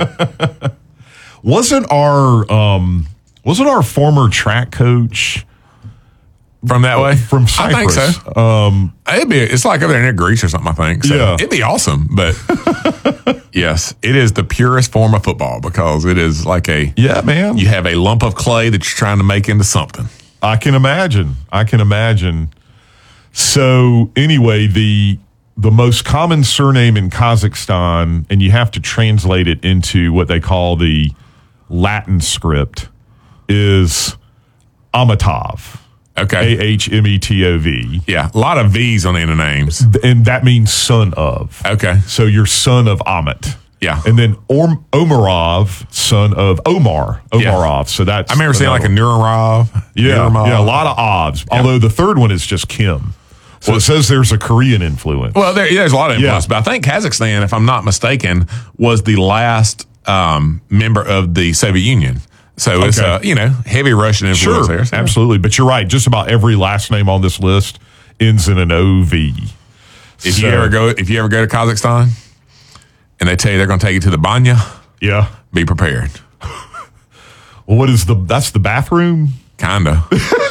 Wasn't our um wasn't our former track coach From that way? from Cyprus? I think so. Um, It'd be, it's like over there near Greece or something, I think. So Yeah. it'd be awesome. But yes, it is the purest form of football because it is like a, yeah, man. you have a lump of clay that you're trying to make into something. I can imagine. I can imagine. So anyway, the the most common surname in Kazakhstan, and you have to translate it into what they call the Latin script, is Amitov. Okay. A H M E T O V. Yeah. A lot of V's on the end of names. And that means son of. Okay. So you're son of Amit. Yeah. And then Or- Omarov, son of Omar. Omarov. So that's. I remember seeing like a Nuremov. Yeah, Nuremov. yeah, a lot of Ovs. Although the third one is just Kim. So it says there's a Korean influence. Well, there, yeah, there's a lot of influence, Yeah. but I think Kazakhstan, if I'm not mistaken, was the last um, member of the Soviet Union. So it's, Okay. uh, you know, heavy Russian influence Sure, there. So- absolutely. But you're right. Just about every last name on this list ends in an O V. If So- you ever go, if you ever go to Kazakhstan, and they tell you they're going to take you to the banya, Yeah. be prepared. Well, what is the? That's the bathroom. Kinda.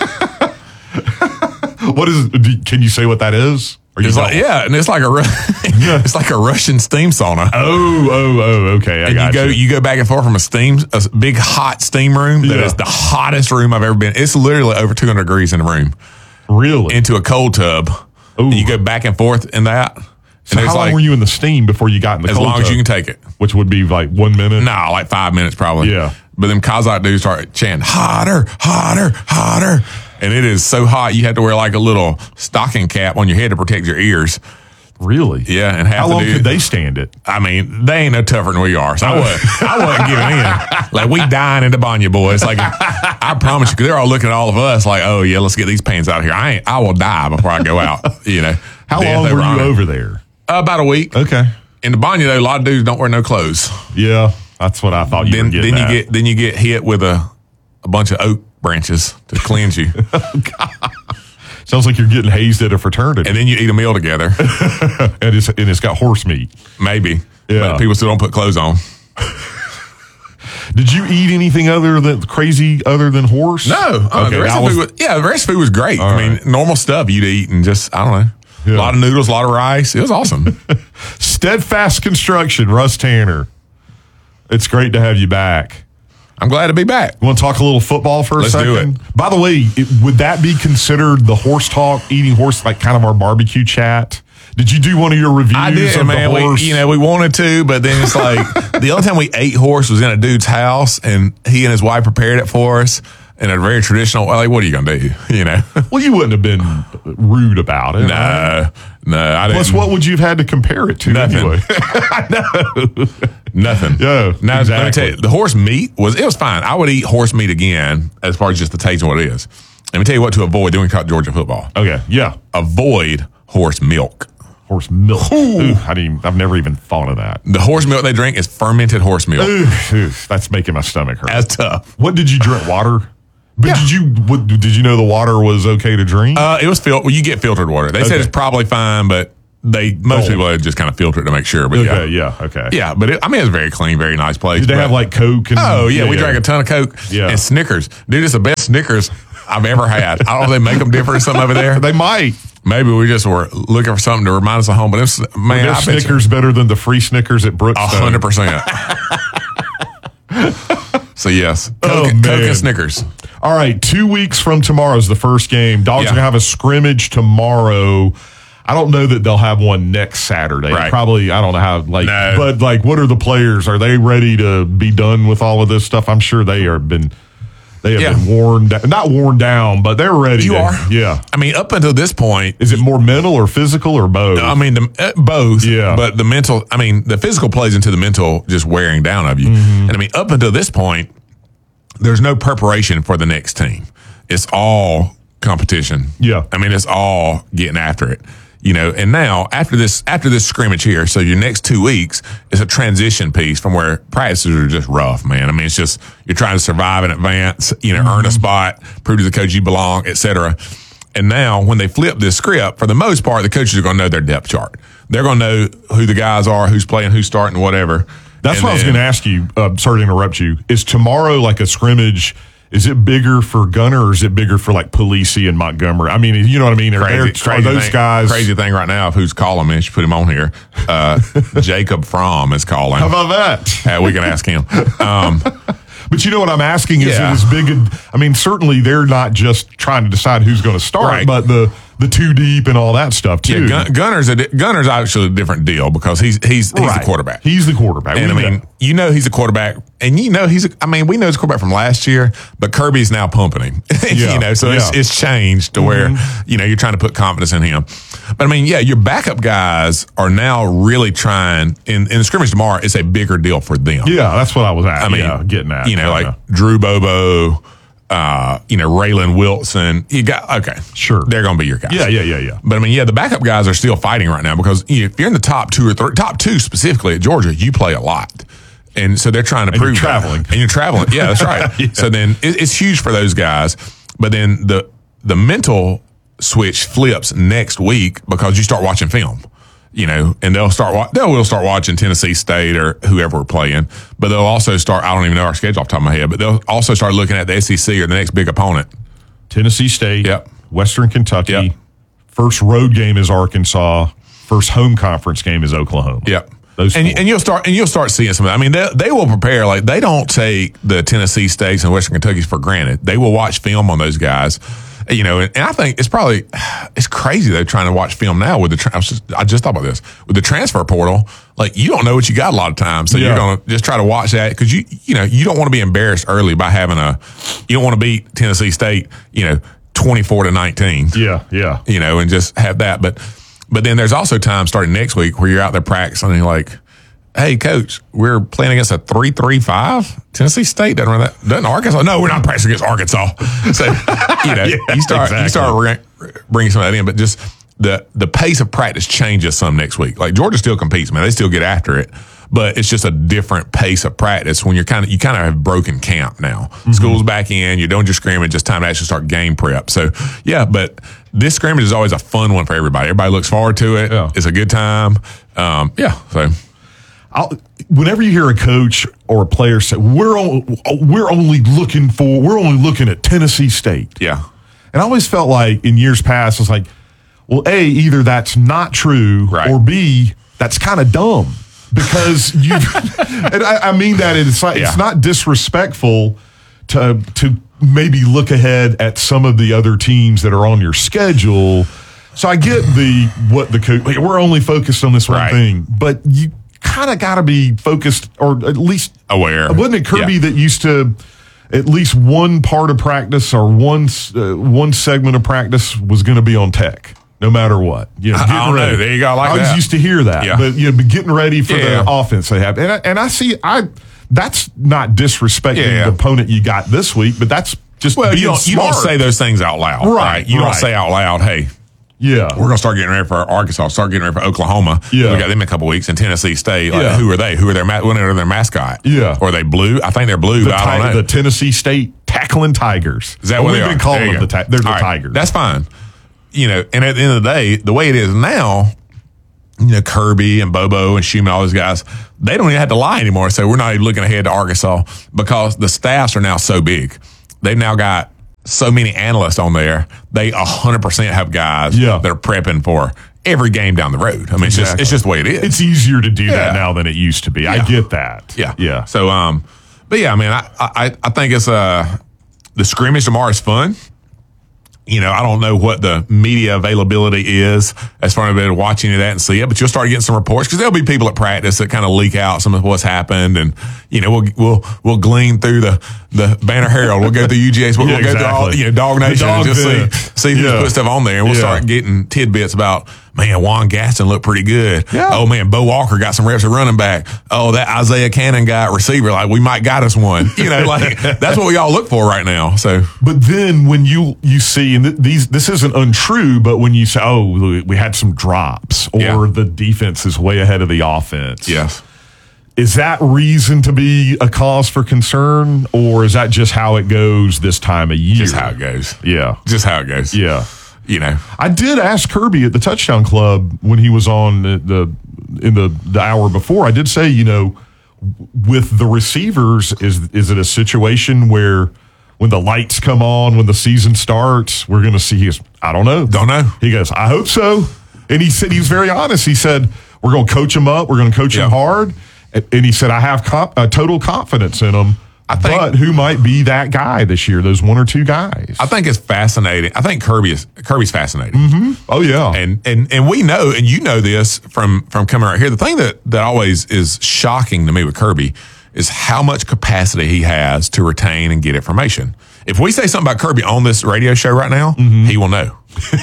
What is? do- Can you say what that is? Or you It's don't? like, yeah, and it's like a Ru- it's like a Russian steam sauna. Oh, oh, oh. Okay, I and you got go you go back and forth from a steam a s- big hot steam room that Yeah. is the hottest room I've ever been. It's literally over two hundred degrees in the room. Really? Into a cold tub. Ooh. And you go back and forth in that. So and how it's long like, were you in the steam before you got in the as cold long as tub? you can take it. Which would be like one minute. Nah, like five minutes probably. Yeah. But them Kazakh dudes start chanting hotter, hotter, hotter. And it is so hot you have to wear like a little stocking cap on your head to protect your ears. Really? Yeah, and half How the long dude- could they stand it? I mean, they ain't no tougher than we are. So I wasn't, I wasn't giving in. Like, we dying in the banya, boys. Like, I promise you, because they're all looking at all of us like, oh, yeah, let's get these pants out of here. I ain't, I will die before I go out, you know. How Death long were you honor. over there? Uh, about a week. Okay. In the banya, though, a lot of dudes don't wear no clothes. Yeah, that's what I thought you Then, were getting then you at. get then you get hit with a, a bunch of oak branches to cleanse you. Sounds like you're getting hazed at a fraternity. And then you eat a meal together. and, it's, and it's got horse meat. Maybe. Yeah. But people still don't put clothes on. Did you eat anything other than crazy other than horse? No. Uh, Okay, the rest I of was- food was, yeah, the rest of food was great. All I mean, right. normal stuff you'd eat and just, I don't know. Yeah. A lot of noodles, a lot of rice. It was awesome. Steadfast Construction, Russ Tanner. It's great to have you back. I'm glad to be back. You want to talk a little football for a Let's second? do it. By the way, it, would that be considered the horse talk, eating horse, like kind of our barbecue chat? Did you do one of your reviews I did, of man. the horse? We, you know, we wanted to, but then it's like the only time we ate horse was in a dude's house, and he and his wife prepared it for us in a very traditional. Like, what are you gonna do? You know? Well, you wouldn't have been rude about it. right? No, no. I didn't. Plus, what would you have had to compare it to Nothing. anyway? I know. Nothing. Yeah, Now, let me exactly. tell you, the horse meat was it was fine. I would eat horse meat again as far as just the taste of what it is. Let me tell you what to avoid doing Georgia football. Okay, yeah. Avoid horse milk. Horse milk. Ooh, I didn't, I've never even thought of that. The horse milk they drink is fermented horse milk. Ooh, ooh, that's making my stomach hurt. That's tough. What did you drink? Water? But Yeah. did you what, did you know the water was okay to drink? Uh, it was fil- Well, you get filtered water. They said Okay. it's probably fine, but they most Oh. people had just kind of filter it to make sure. But okay, yeah, yeah, okay. yeah. But it, I mean, it's a very clean, very nice place. Did they but- have like Coke? And, Oh yeah, we drank a ton of Coke Yeah. and Snickers. Dude, it's the best Snickers I've ever had. I don't know if they make them different or something over there. They might. Maybe we just were looking for something to remind us of home. But it's, man, Their I bet you- Snickers better than the free Snickers at A Brookstone. hundred percent. So yes, Coke, Oh, Coke man. and Snickers. All right, two weeks from tomorrow is the first game. Dogs Yeah. are going to have a scrimmage tomorrow. I don't know that they'll have one next Saturday. Right. Probably, I don't know how, like, No. but like, what are the players? Are they ready to be done with all of this stuff? I'm sure they are been, they have Yeah. been worn, da- not worn down, but they're ready. You to- are. Yeah. I mean, up until this point, Is it more mental or physical or both? I mean, the, uh, both. Yeah. But the mental, I mean, the physical plays into the mental just wearing down of you. Mm-hmm. And I mean, up until this point, there's no preparation for the next team. It's all competition. Yeah. I mean, it's all getting after it. You know, and now after this after this scrimmage here, so your next two weeks is a transition piece from where practices are just rough, man. I mean, it's just you're trying to survive in advance, you know, Mm-hmm. earn a spot, prove to the coach you belong, et cetera. And now when they flip this script, for the most part, the coaches are going to know their depth chart. They're going to know who the guys are, who's playing, who's starting, whatever. That's And what I was then- going to ask you. Uh, sorry to interrupt you. Is tomorrow like a scrimmage? Is it bigger for Gunner or is it bigger for like Palisi and Montgomery? I mean, you know what I mean? Are, Crazy, there- are crazy those thing, guys? Crazy thing right now, if who's calling me, I should put him on here. Uh, Jacob Fromm is calling. How about that? Uh, we can ask him. Um, But you know what I'm asking is Yeah. it as big? A, I mean, certainly they're not just trying to decide who's going to start, Right. but the the two deep and all that stuff too. yeah, Gun, Gunner's a di- Gunner's actually a different deal because he's he's he's Right. the quarterback. He's the quarterback. And I We mean, know. you know he's a quarterback, and you know he's. A, I mean, we know he's a quarterback from last year, but Kirby's now pumping him. Yeah, you know, so it's, yeah. it's changed to where you know you're trying to put confidence in him. But I mean, yeah, your backup guys are now really trying. In in the scrimmage tomorrow, it's a bigger deal for them. yeah, that's what I was at. I mean, yeah, getting at. you know, kinda. like Drew Bobo, uh, you know, Raylan Wilson. You got okay, Sure. they're going to be your guys. yeah, yeah, yeah, yeah. But I mean, yeah, the backup guys are still fighting right now because you know, if you're in the top two or three, top two specifically at Georgia, you play a lot. And so they're trying to And you're prove that. traveling. And you're traveling. Yeah, that's right. Yeah. So then it, it's huge for those guys. But then the the mental switch flips next week because you start watching film. You know, and they'll start wa- they'll will start watching Tennessee State or whoever we're playing. But they'll also start. I don't even know our schedule off the top of my head. But they'll also start looking at the S E C or the next big opponent. Tennessee State, Yep. Western Kentucky. Yep. First road game is Arkansas. First home conference game is Oklahoma. Yep. Those and four. and you'll start and you'll start seeing some of that. I mean, they they will prepare like they don't take the Tennessee States and Western Kentuckys for granted. They will watch film on those guys. You know, and, and I think it's probably it's crazy they're trying to watch film now with the. Tra- I, was just, I just thought about this with the transfer portal. Like you don't know what you got a lot of times, so Yeah. you're gonna just try to watch that because you you know you don't want to be embarrassed early by having a. You don't want to beat Tennessee State, you know, twenty-four to nineteen. Yeah, yeah. You know, and just have that, but but then there's also time starting next week where you're out there practicing and you're like, hey, coach, we're playing against a three three five. Tennessee State doesn't run that. Doesn't Arkansas? No, we're not practicing against Arkansas. So, you know, Yeah, you start you exactly. start re- bringing some of that in, but just the the pace of practice changes some next week. Like Georgia still competes, man. They still get after it, but it's just a different pace of practice when you're kind of you kind of have broken camp now. Mm-hmm. School's back in. You're doing your scrimmage. Just time to actually start game prep. So, yeah, but this scrimmage is always a fun one for everybody. Everybody looks forward to it. Yeah. It's a good time. Um, yeah, so. I'll, whenever you hear a coach or a player say, "We're on, we're only looking for, we're only looking at Tennessee State," Yeah. and I always felt like in years past, it's like, well, A, either that's not true, Right. or B, that's kind of dumb because you. And I, I mean that it's like Yeah. it's not disrespectful to to maybe look ahead at some of the other teams that are on your schedule. So I get the what the coach. Like, we're only focused on this one Right. thing, but you kind of got to be focused, or at least Aware. Wasn't it Kirby Yeah. that used to? At least one part of practice or one uh, one segment of practice was going to be on tech, no matter what. You know, I getting don't know. ready. There you go. I like I was that. used to hear that, Yeah. but you know, but getting ready for Yeah. the offense they have, and I, and I see I that's not disrespecting Yeah. the opponent you got this week, but that's just Well, being you don't, you smart. don't say those things out loud. Right, Right. You right. don't say out loud, hey, Yeah. We're going to start getting ready for Arkansas, start getting ready for Oklahoma. Yeah. We got them in a couple weeks, and Tennessee State. Like, Yeah. who are they? Who are their, ma- what are their mascot? Yeah. Or are they blue? I think they're blue, The, but I don't ti- know. the Tennessee State Tackling Tigers. Is that Oh, what we've they been are? calling There you them the go. ti- They're the All right. Tigers. That's fine. You know, and at the end of the day, the way it is now, you know, Kirby and Bobo and Schumann, all those guys, they don't even have to lie anymore. So we're not even looking ahead to Arkansas because the staffs are now so big. They've now got so many analysts on there. They one hundred percent have guys Yeah. that are prepping for every game down the road. I mean, it's just it's just the way it is. It's easier to do that Yeah. now than it used to be. I Yeah. get that. Yeah. Yeah. So, um, but yeah, I mean, I, I, I think it's, uh, the scrimmage tomorrow is fun. You know, I don't know what the media availability is as far as being watching that and see it, but you'll start getting some reports because there'll be people at practice that kind of leak out some of what's happened, and you know, we'll we'll we'll glean through the the Banner Herald, we'll go through U G A's, we'll, Yeah, we'll go through all exactly. you know Dog The Nation dog and just bit. see see who's Yeah. put stuff on there, and we'll Yeah. start getting tidbits about. Man, Juan Gaston looked pretty good. Yeah. Oh man, Bo Walker got some reps at running back. Oh, that Isaiah Cannon got receiver. Like we might got us one. You know, like that's what we all look for right now. So, But then when you you see, and th- these this isn't untrue, but when you say, oh, we had some drops, or Yeah. the defense is way ahead of the offense. yes. Is that reason to be a cause for concern, or is that just how it goes this time of year? Just how it goes. Yeah. Just how it goes. Yeah. You know. I did ask Kirby at the Touchdown Club when he was on the, the in the, the hour before. I did say, you know, with the receivers, is is it a situation where when the lights come on, when the season starts, we're going to see his, I don't know. Don't know. He goes, I hope so. And he said, he was very honest. He said, we're going to coach him up. We're going to coach Yeah. him hard. And and he said, I have comp, uh, total confidence in him. I think- but who might be that guy this year? Those one or two guys. I think it's fascinating. I think Kirby is Kirby's fascinating. Mm-hmm. Oh, yeah. And and and we know, and you know this from from coming right here. The thing that that always is shocking to me with Kirby is how much capacity he has to retain and get information. If we say something about Kirby on this radio show right now, he will know.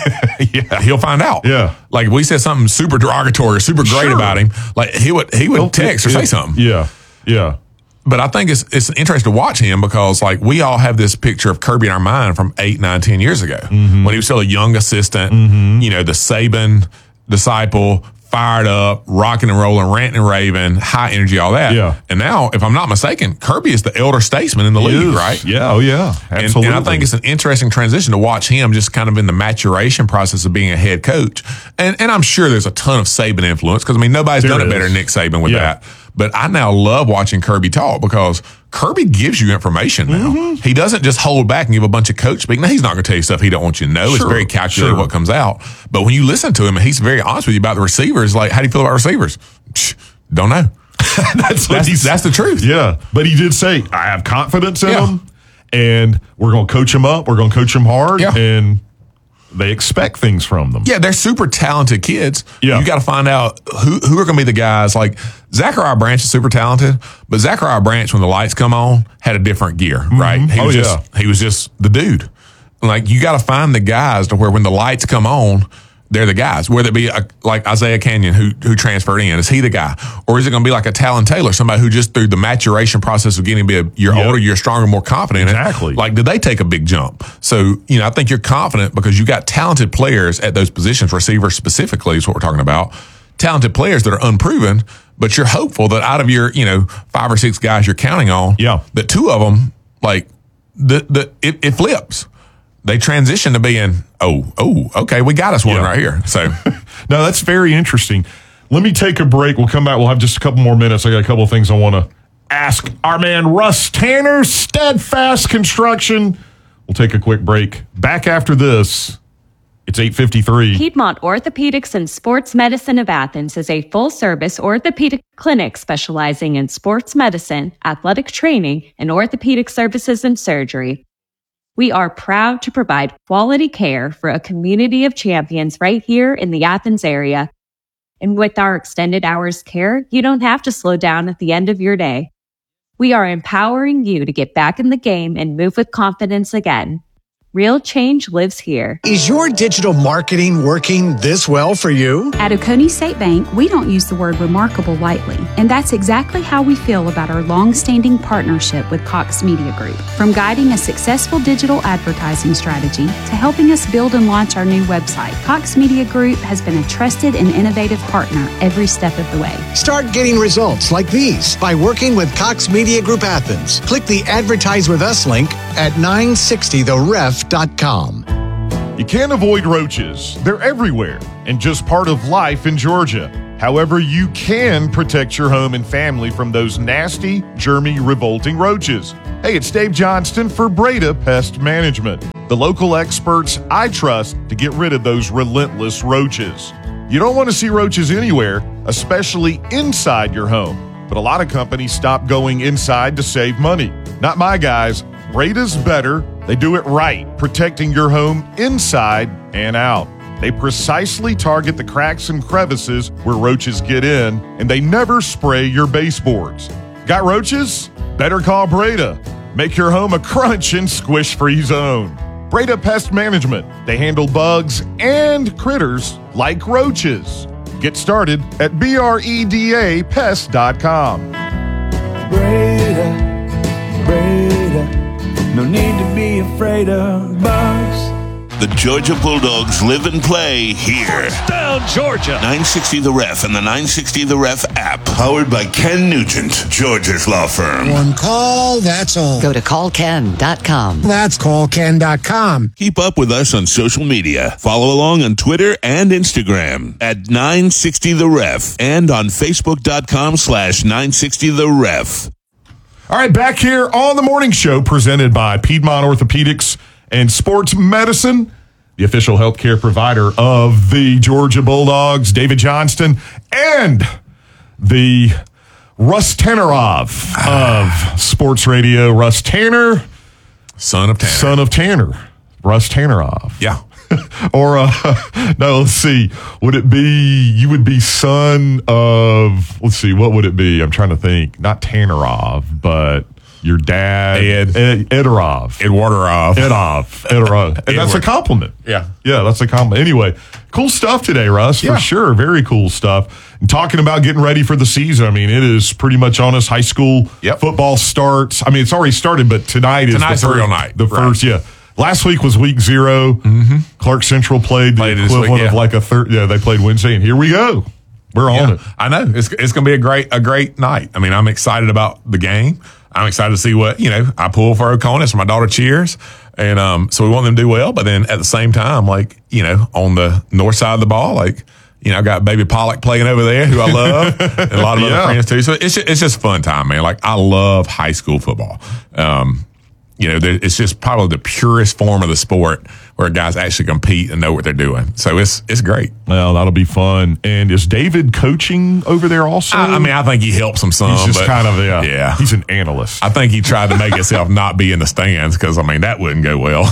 yeah. He'll find out. Yeah. Like if we said something super derogatory or super great Sure. about him, like he would he would text or say something. Yeah. Yeah. But I think it's it's interesting to watch him because like we all have this picture of Kirby in our mind from eight, nine, ten years ago Mm-hmm. when he was still a young assistant. You know, the Saban disciple, fired up, rocking and rolling, ranting and raving, high energy, all that. Yeah. And now, if I'm not mistaken, Kirby is the elder statesman in the league, Is. right? Yeah. Oh, yeah. And, Absolutely. and I think it's an interesting transition to watch him just kind of in the maturation process of being a head coach. And and I'm sure there's a ton of Saban influence because, I mean, nobody's There done it is. better than Nick Saban with Yeah. that. But I now love watching Kirby talk because Kirby gives you information now. Mm-hmm. He doesn't just hold back and give a bunch of coach speak. Now, he's not going to tell you stuff he don't want you to know. It's Sure. very calculated Sure. what comes out. But when you listen to him and he's very honest with you about the receivers, like, how do you feel about receivers? Psh, don't know. that's, what That's, he's- that's the truth. Yeah. But he did say, I have confidence in Yeah. him, and we're going to coach him up. We're going to coach him hard. Yeah. And they expect things from them. Yeah, they're super talented kids. Yeah. You got to find out who who are going to be the guys. Like Zachariah Branch is super talented, but Zachariah Branch, when the lights come on, had a different gear, right? He Oh, was yeah. just he was just the dude. Like you got to find the guys to where when the lights come on, they're the guys. Whether it be a, like Isaiah Canyon who who transferred in, is he the guy, or is it going to be like a Talon Taylor, somebody who just through the maturation process of getting to be a year Yep. older, you're stronger, more confident? in it? Exactly. Like, did they take a big jump? So, you know, I think you're confident because you got talented players at those positions, receivers specifically is what we're talking about. Talented players that are unproven, but you're hopeful that out of your, you know, five or six guys you're counting on, Yeah. that two of them, like, the the it, it flips. They transition to being, oh, oh, okay, we got us one Yeah. right here. So, No, that's very interesting. Let me take a break. We'll come back. We'll have just a couple more minutes. I got a couple of things I want to ask our man Russ Tanner, Steadfast Construction. We'll take a quick break. Back after this. It's eight fifty-three. Piedmont Orthopedics and Sports Medicine of Athens is a full-service orthopedic clinic specializing in sports medicine, athletic training, and orthopedic services and surgery. We are proud to provide quality care for a community of champions right here in the Athens area. And with our extended hours care, you don't have to slow down at the end of your day. We are empowering you to get back in the game and move with confidence again. Real change lives here. Is your digital marketing working this well for you? At Oconee State Bank, we don't use the word remarkable lightly, and that's exactly how we feel about our long-standing partnership with Cox Media Group. From guiding a successful digital advertising strategy to helping us build and launch our new website, Cox Media Group has been a trusted and innovative partner every step of the way. Start getting results like these by working with Cox Media Group Athens. Click the Advertise With Us link at nine sixty the ref dot com. You can't avoid roaches. They're everywhere and just part of life in Georgia. However, you can protect your home and family from those nasty, germy, revolting roaches. Hey, it's Dave Johnston for Breda Pest Management, the local experts I trust to get rid of those relentless roaches. You don't want to see roaches anywhere, especially inside your home. But a lot of companies stop going inside to save money. Not my guys. Breda's better. They do it right, protecting your home inside and out. They precisely target the cracks and crevices where roaches get in, and they never spray your baseboards. Got roaches? Better call Breda. Make your home a crunch and squish-free zone. Breda Pest Management. They handle bugs and critters like roaches. Get started at B R E D A pest dot com. Breda, Breda. No need to be afraid of bugs. The Georgia Bulldogs live and play here. Down Georgia. nine sixty The Ref and the nine sixty The Ref app. Powered by Ken Nugent, Georgia's law firm. One call, that's all. Go to call ken dot com. That's call ken dot com. Keep up with us on social media. Follow along on Twitter and Instagram at nine sixty The Ref and on Facebook.com slash 960 The Ref. All right, back here on the morning show presented by Piedmont Orthopedics and Sports Medicine, the official healthcare provider of the Georgia Bulldogs, David Johnston, and the Russ Tannerov of Sports Radio. Russ Tanner. Son of Tanner. Son of Tanner. Russ Tannerov. Yeah. Or, uh, no, let's see. Would it be, you would be son of, let's see, what would it be? I'm trying to think. Not Tannerov, but your dad. Ed. Ed Edorov. Edwardorov. Edov. Edorov. And that's a compliment. Yeah. Yeah, that's a compliment. Anyway, cool stuff today, Russ, Yeah. for sure. Very cool stuff. And talking about getting ready for the season, I mean, it is pretty much on us. High school Yep. football starts. I mean, it's already started, but tonight is Tonight's the the first, real night. The Right. first, yeah. Last week was week zero. Mm-hmm. Clark Central played the Played this equivalent week, yeah. of like a third. Yeah, they played Wednesday, and here we go. We're on Yeah, it. I know. It's it's going to be a great a great night. I mean, I'm excited about the game. I'm excited to see what, you know, I pull for Oconee, so my daughter cheers. And um, so we want them to do well. But then at the same time, like, you know, on the north side of the ball, like, you know, I got baby Pollock playing over there, who I love, and a lot of Yeah. other friends too. So it's just, it's just a fun time, man. Like, I love high school football. Um, you know, there- it's just probably the purest form of the sport where guys actually compete and know what they're doing. So it's it's great. Well, that'll be fun. And is David coaching over there also? I, I mean, I think he helps them some. he's just but kind of yeah. yeah. He's an analyst. I think he tried to make himself not be in the stands because, I mean, that wouldn't go well.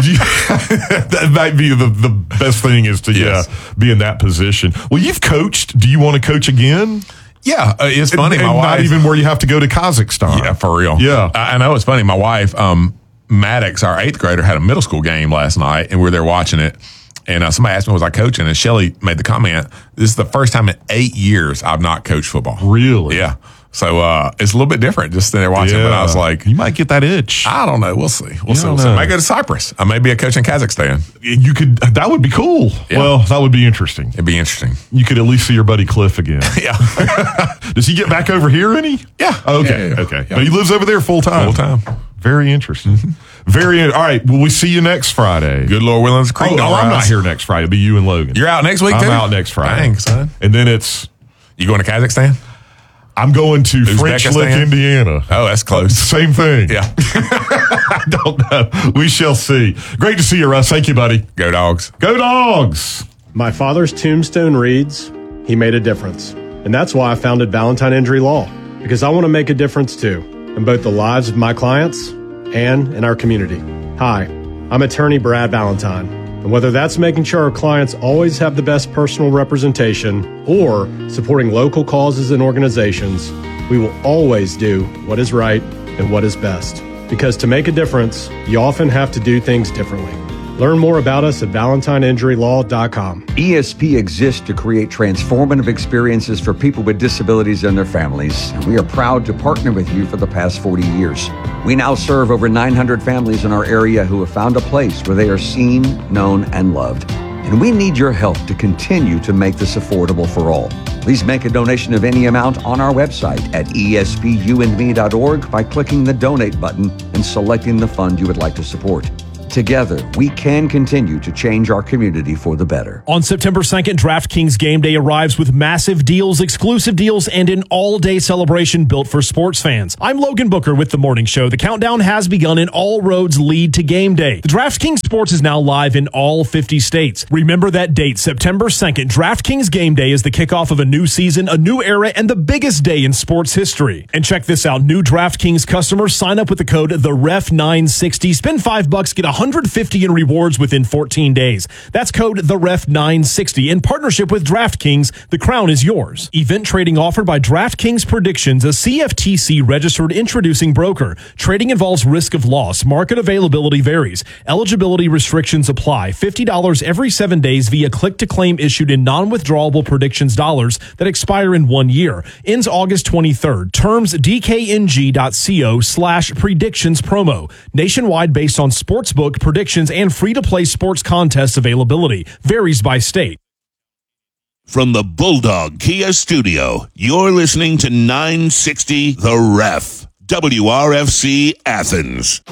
That might be the, the best thing is to Yes. yeah be in that position. Well, you've coached. Do you want to coach again? Yeah, uh, it's funny. And, my and wife, not even where you have to go to Kazakhstan. yeah, for real. Yeah. I, I know it's funny. My wife, um, Maddox, our eighth grader, had a middle school game last night, and we were there watching it. And uh, somebody asked me, was I coaching? And Shelly made the comment, this is the first time in eight years I've not coached football. Really? Yeah. So uh, it's a little bit different just sitting there watching. But I was like, you might get that itch. I don't know. We'll see. We'll You see. don't We'll see. know. I might go to Cyprus. I may be a coach in Kazakhstan. You could. That would be cool. Yeah. Well, that would be interesting. It'd be interesting. You could at least see your buddy Cliff again. Yeah. Does he get back over here any? Yeah. Okay. Yeah, yeah, okay. yeah. But he lives over there full time. Full time. Very interesting. Very. All right. Well, we see you next Friday. Good Lord willing, the creek Oh, don't no, I'm not rise. here next Friday. It'll be you and Logan. You're out next week, I'm too? out next Friday. Dang, son. And then it's. You going to Kazakhstan? I'm going to French Lick, Uzbekistan? Indiana. Oh, that's close. Same thing. Yeah. I don't know. We shall see. Great to see you, Russ. Thank you, buddy. Go Dogs. Go Dogs. My father's tombstone reads, he made a difference. And that's why I founded Valentine Injury Law, because I want to make a difference too, in both the lives of my clients and in our community. Hi, I'm attorney Brad Valentine. And whether that's making sure our clients always have the best personal representation or supporting local causes and organizations, we will always do what is right and what is best. Because to make a difference, you often have to do things differently. Learn more about us at valentine injury law dot com. E S P exists to create transformative experiences for people with disabilities and their families, and we are proud to partner with you for the past forty years. We now serve over nine hundred families in our area who have found a place where they are seen, known, and loved. And we need your help to continue to make this affordable for all. Please make a donation of any amount on our website at E S P U and me dot org by clicking the donate button and selecting the fund you would like to support. Together, we can continue to change our community for the better. On September second, DraftKings Game Day arrives with massive deals, exclusive deals, and an all-day celebration built for sports fans. I'm Logan Booker with The Morning Show. The countdown has begun and all roads lead to Game Day. The DraftKings Sports is now live in all fifty states. Remember that date, September second. DraftKings Game Day is the kickoff of a new season, a new era, and the biggest day in sports history. And check this out. New DraftKings customers sign up with the code the ref nine sixty. Spend five bucks, get one hundred fifty in rewards within fourteen days. That's code the ref nine sixty. In partnership with DraftKings, the crown is yours. Event trading offered by DraftKings Predictions, a C F T C registered introducing broker. Trading involves risk of loss. Market availability varies. Eligibility restrictions apply. fifty dollars every seven days via click-to-claim issued in non-withdrawable predictions dollars that expire in one year. Ends August twenty-third. Terms D K N G dot co slash predictions promo. Nationwide based on sportsbook predictions and free-to-play sports contest availability. Varies by state. From the Bulldog Kia Studio, you're listening to nine sixty The Ref. W R F C Athens.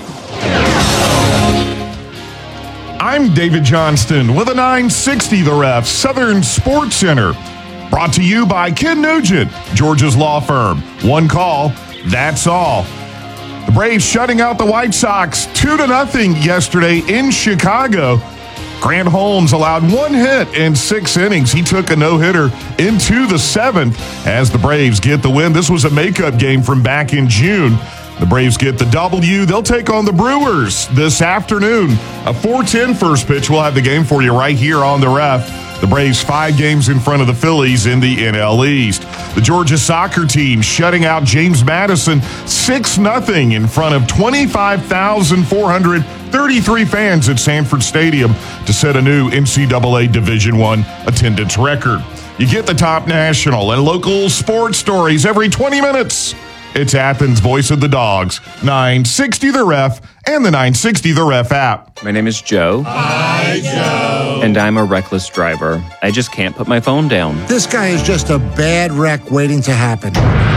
I'm David Johnston with a nine sixty The Ref Southern Sports Center. Brought to you by Ken Nugent, Georgia's law firm. One call, that's all. The Braves shutting out the White Sox two to nothing yesterday in Chicago. Grant Holmes allowed one hit in six innings. He took a no-hitter into the seventh as the Braves get the win. This was a makeup game from back in June. The Braves get the W. They'll take on the Brewers this afternoon. A four ten first pitch. We'll have the game for you right here on the Ref. The Braves five games in front of the Phillies in the N L East. The Georgia soccer team shutting out James Madison six nothing in front of twenty-five thousand four hundred thirty-three fans at Sanford Stadium to set a new N C double A Division I attendance record. You get the top national and local sports stories every twenty minutes. It's Athens' Voice of the Dogs, nine sixty The Ref, and the nine sixty The Ref app. My name is Joe. Hi, Joe. And I'm a reckless driver. I just can't put my phone down. This guy is just a bad wreck waiting to happen.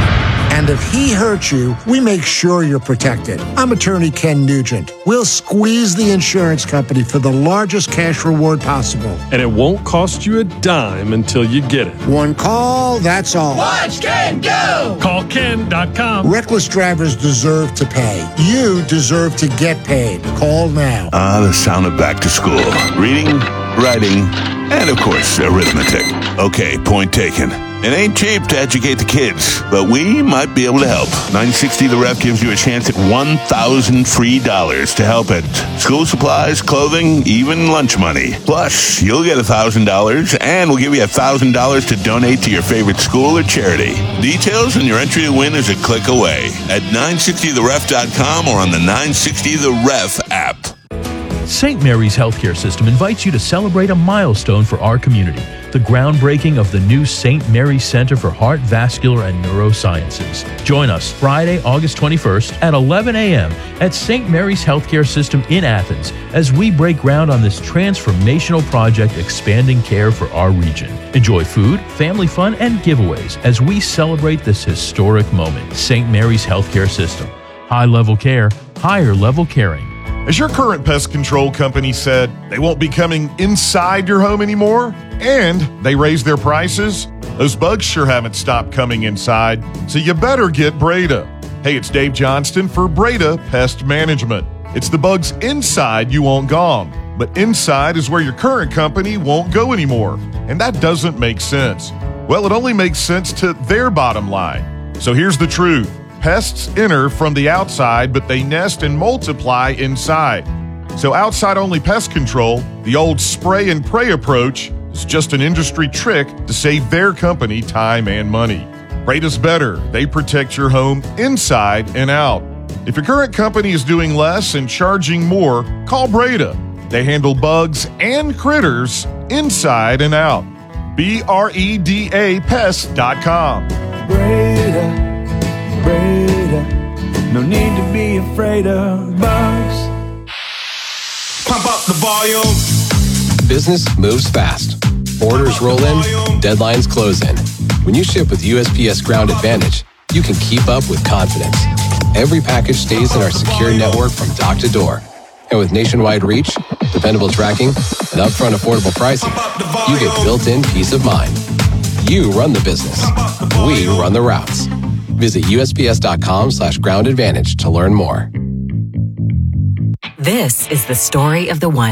And if he hurts you, we make sure you're protected. I'm attorney Ken Nugent. We'll squeeze the insurance company for the largest cash reward possible. And it won't cost you a dime until you get it. One call, that's all. Watch Ken go! Call Ken dot com. Reckless drivers deserve to pay. You deserve to get paid. Call now. Ah, the sound of back to school. Reading, writing, and of course, arithmetic. Okay, point taken. It ain't cheap to educate the kids, but we might be able to help. nine sixty The Ref gives you a chance at one thousand free dollars to help at school supplies, clothing, even lunch money. Plus, you'll get one thousand dollars, and we'll give you one thousand dollars to donate to your favorite school or charity. Details and your entry to win is a click away at nine sixty the ref dot com or on the nine sixty The Ref app. Saint Mary's Healthcare System invites you to celebrate a milestone for our community, the groundbreaking of the new Saint Mary's Center for Heart, Vascular, and Neurosciences. Join us Friday, August twenty-first at eleven a.m. at Saint Mary's Healthcare System in Athens as we break ground on this transformational project expanding care for our region. Enjoy food, family fun, and giveaways as we celebrate this historic moment. Saint Mary's Healthcare System. High-level care, higher-level caring. As your current pest control company said, they won't be coming inside your home anymore, and they raised their prices, those bugs sure haven't stopped coming inside, so you better get Breda. Hey, it's Dave Johnston for Breda Pest Management. It's the bugs inside you want gone, but inside is where your current company won't go anymore, and that doesn't make sense. Well, it only makes sense to their bottom line. So here's the truth. Pests enter from the outside, but they nest and multiply inside. So outside-only pest control, the old spray and pray approach, is just an industry trick to save their company time and money. Breda's better. They protect your home inside and out. If your current company is doing less and charging more, call Breda. They handle bugs and critters inside and out. B R E D A pest dot com. Breda, Breda, no need to be afraid of bugs. Pump up the volume. Business moves fast. Orders roll in, deadlines close in. When you ship with U S P S Ground Advantage, you can keep up with confidence. Every package stays in our secure network from dock to door. And with nationwide reach, dependable tracking, and upfront affordable pricing, you get built-in peace of mind. You run the business. We run the routes. Visit U S P S dot com slash ground advantage to learn more. This is the story of the one.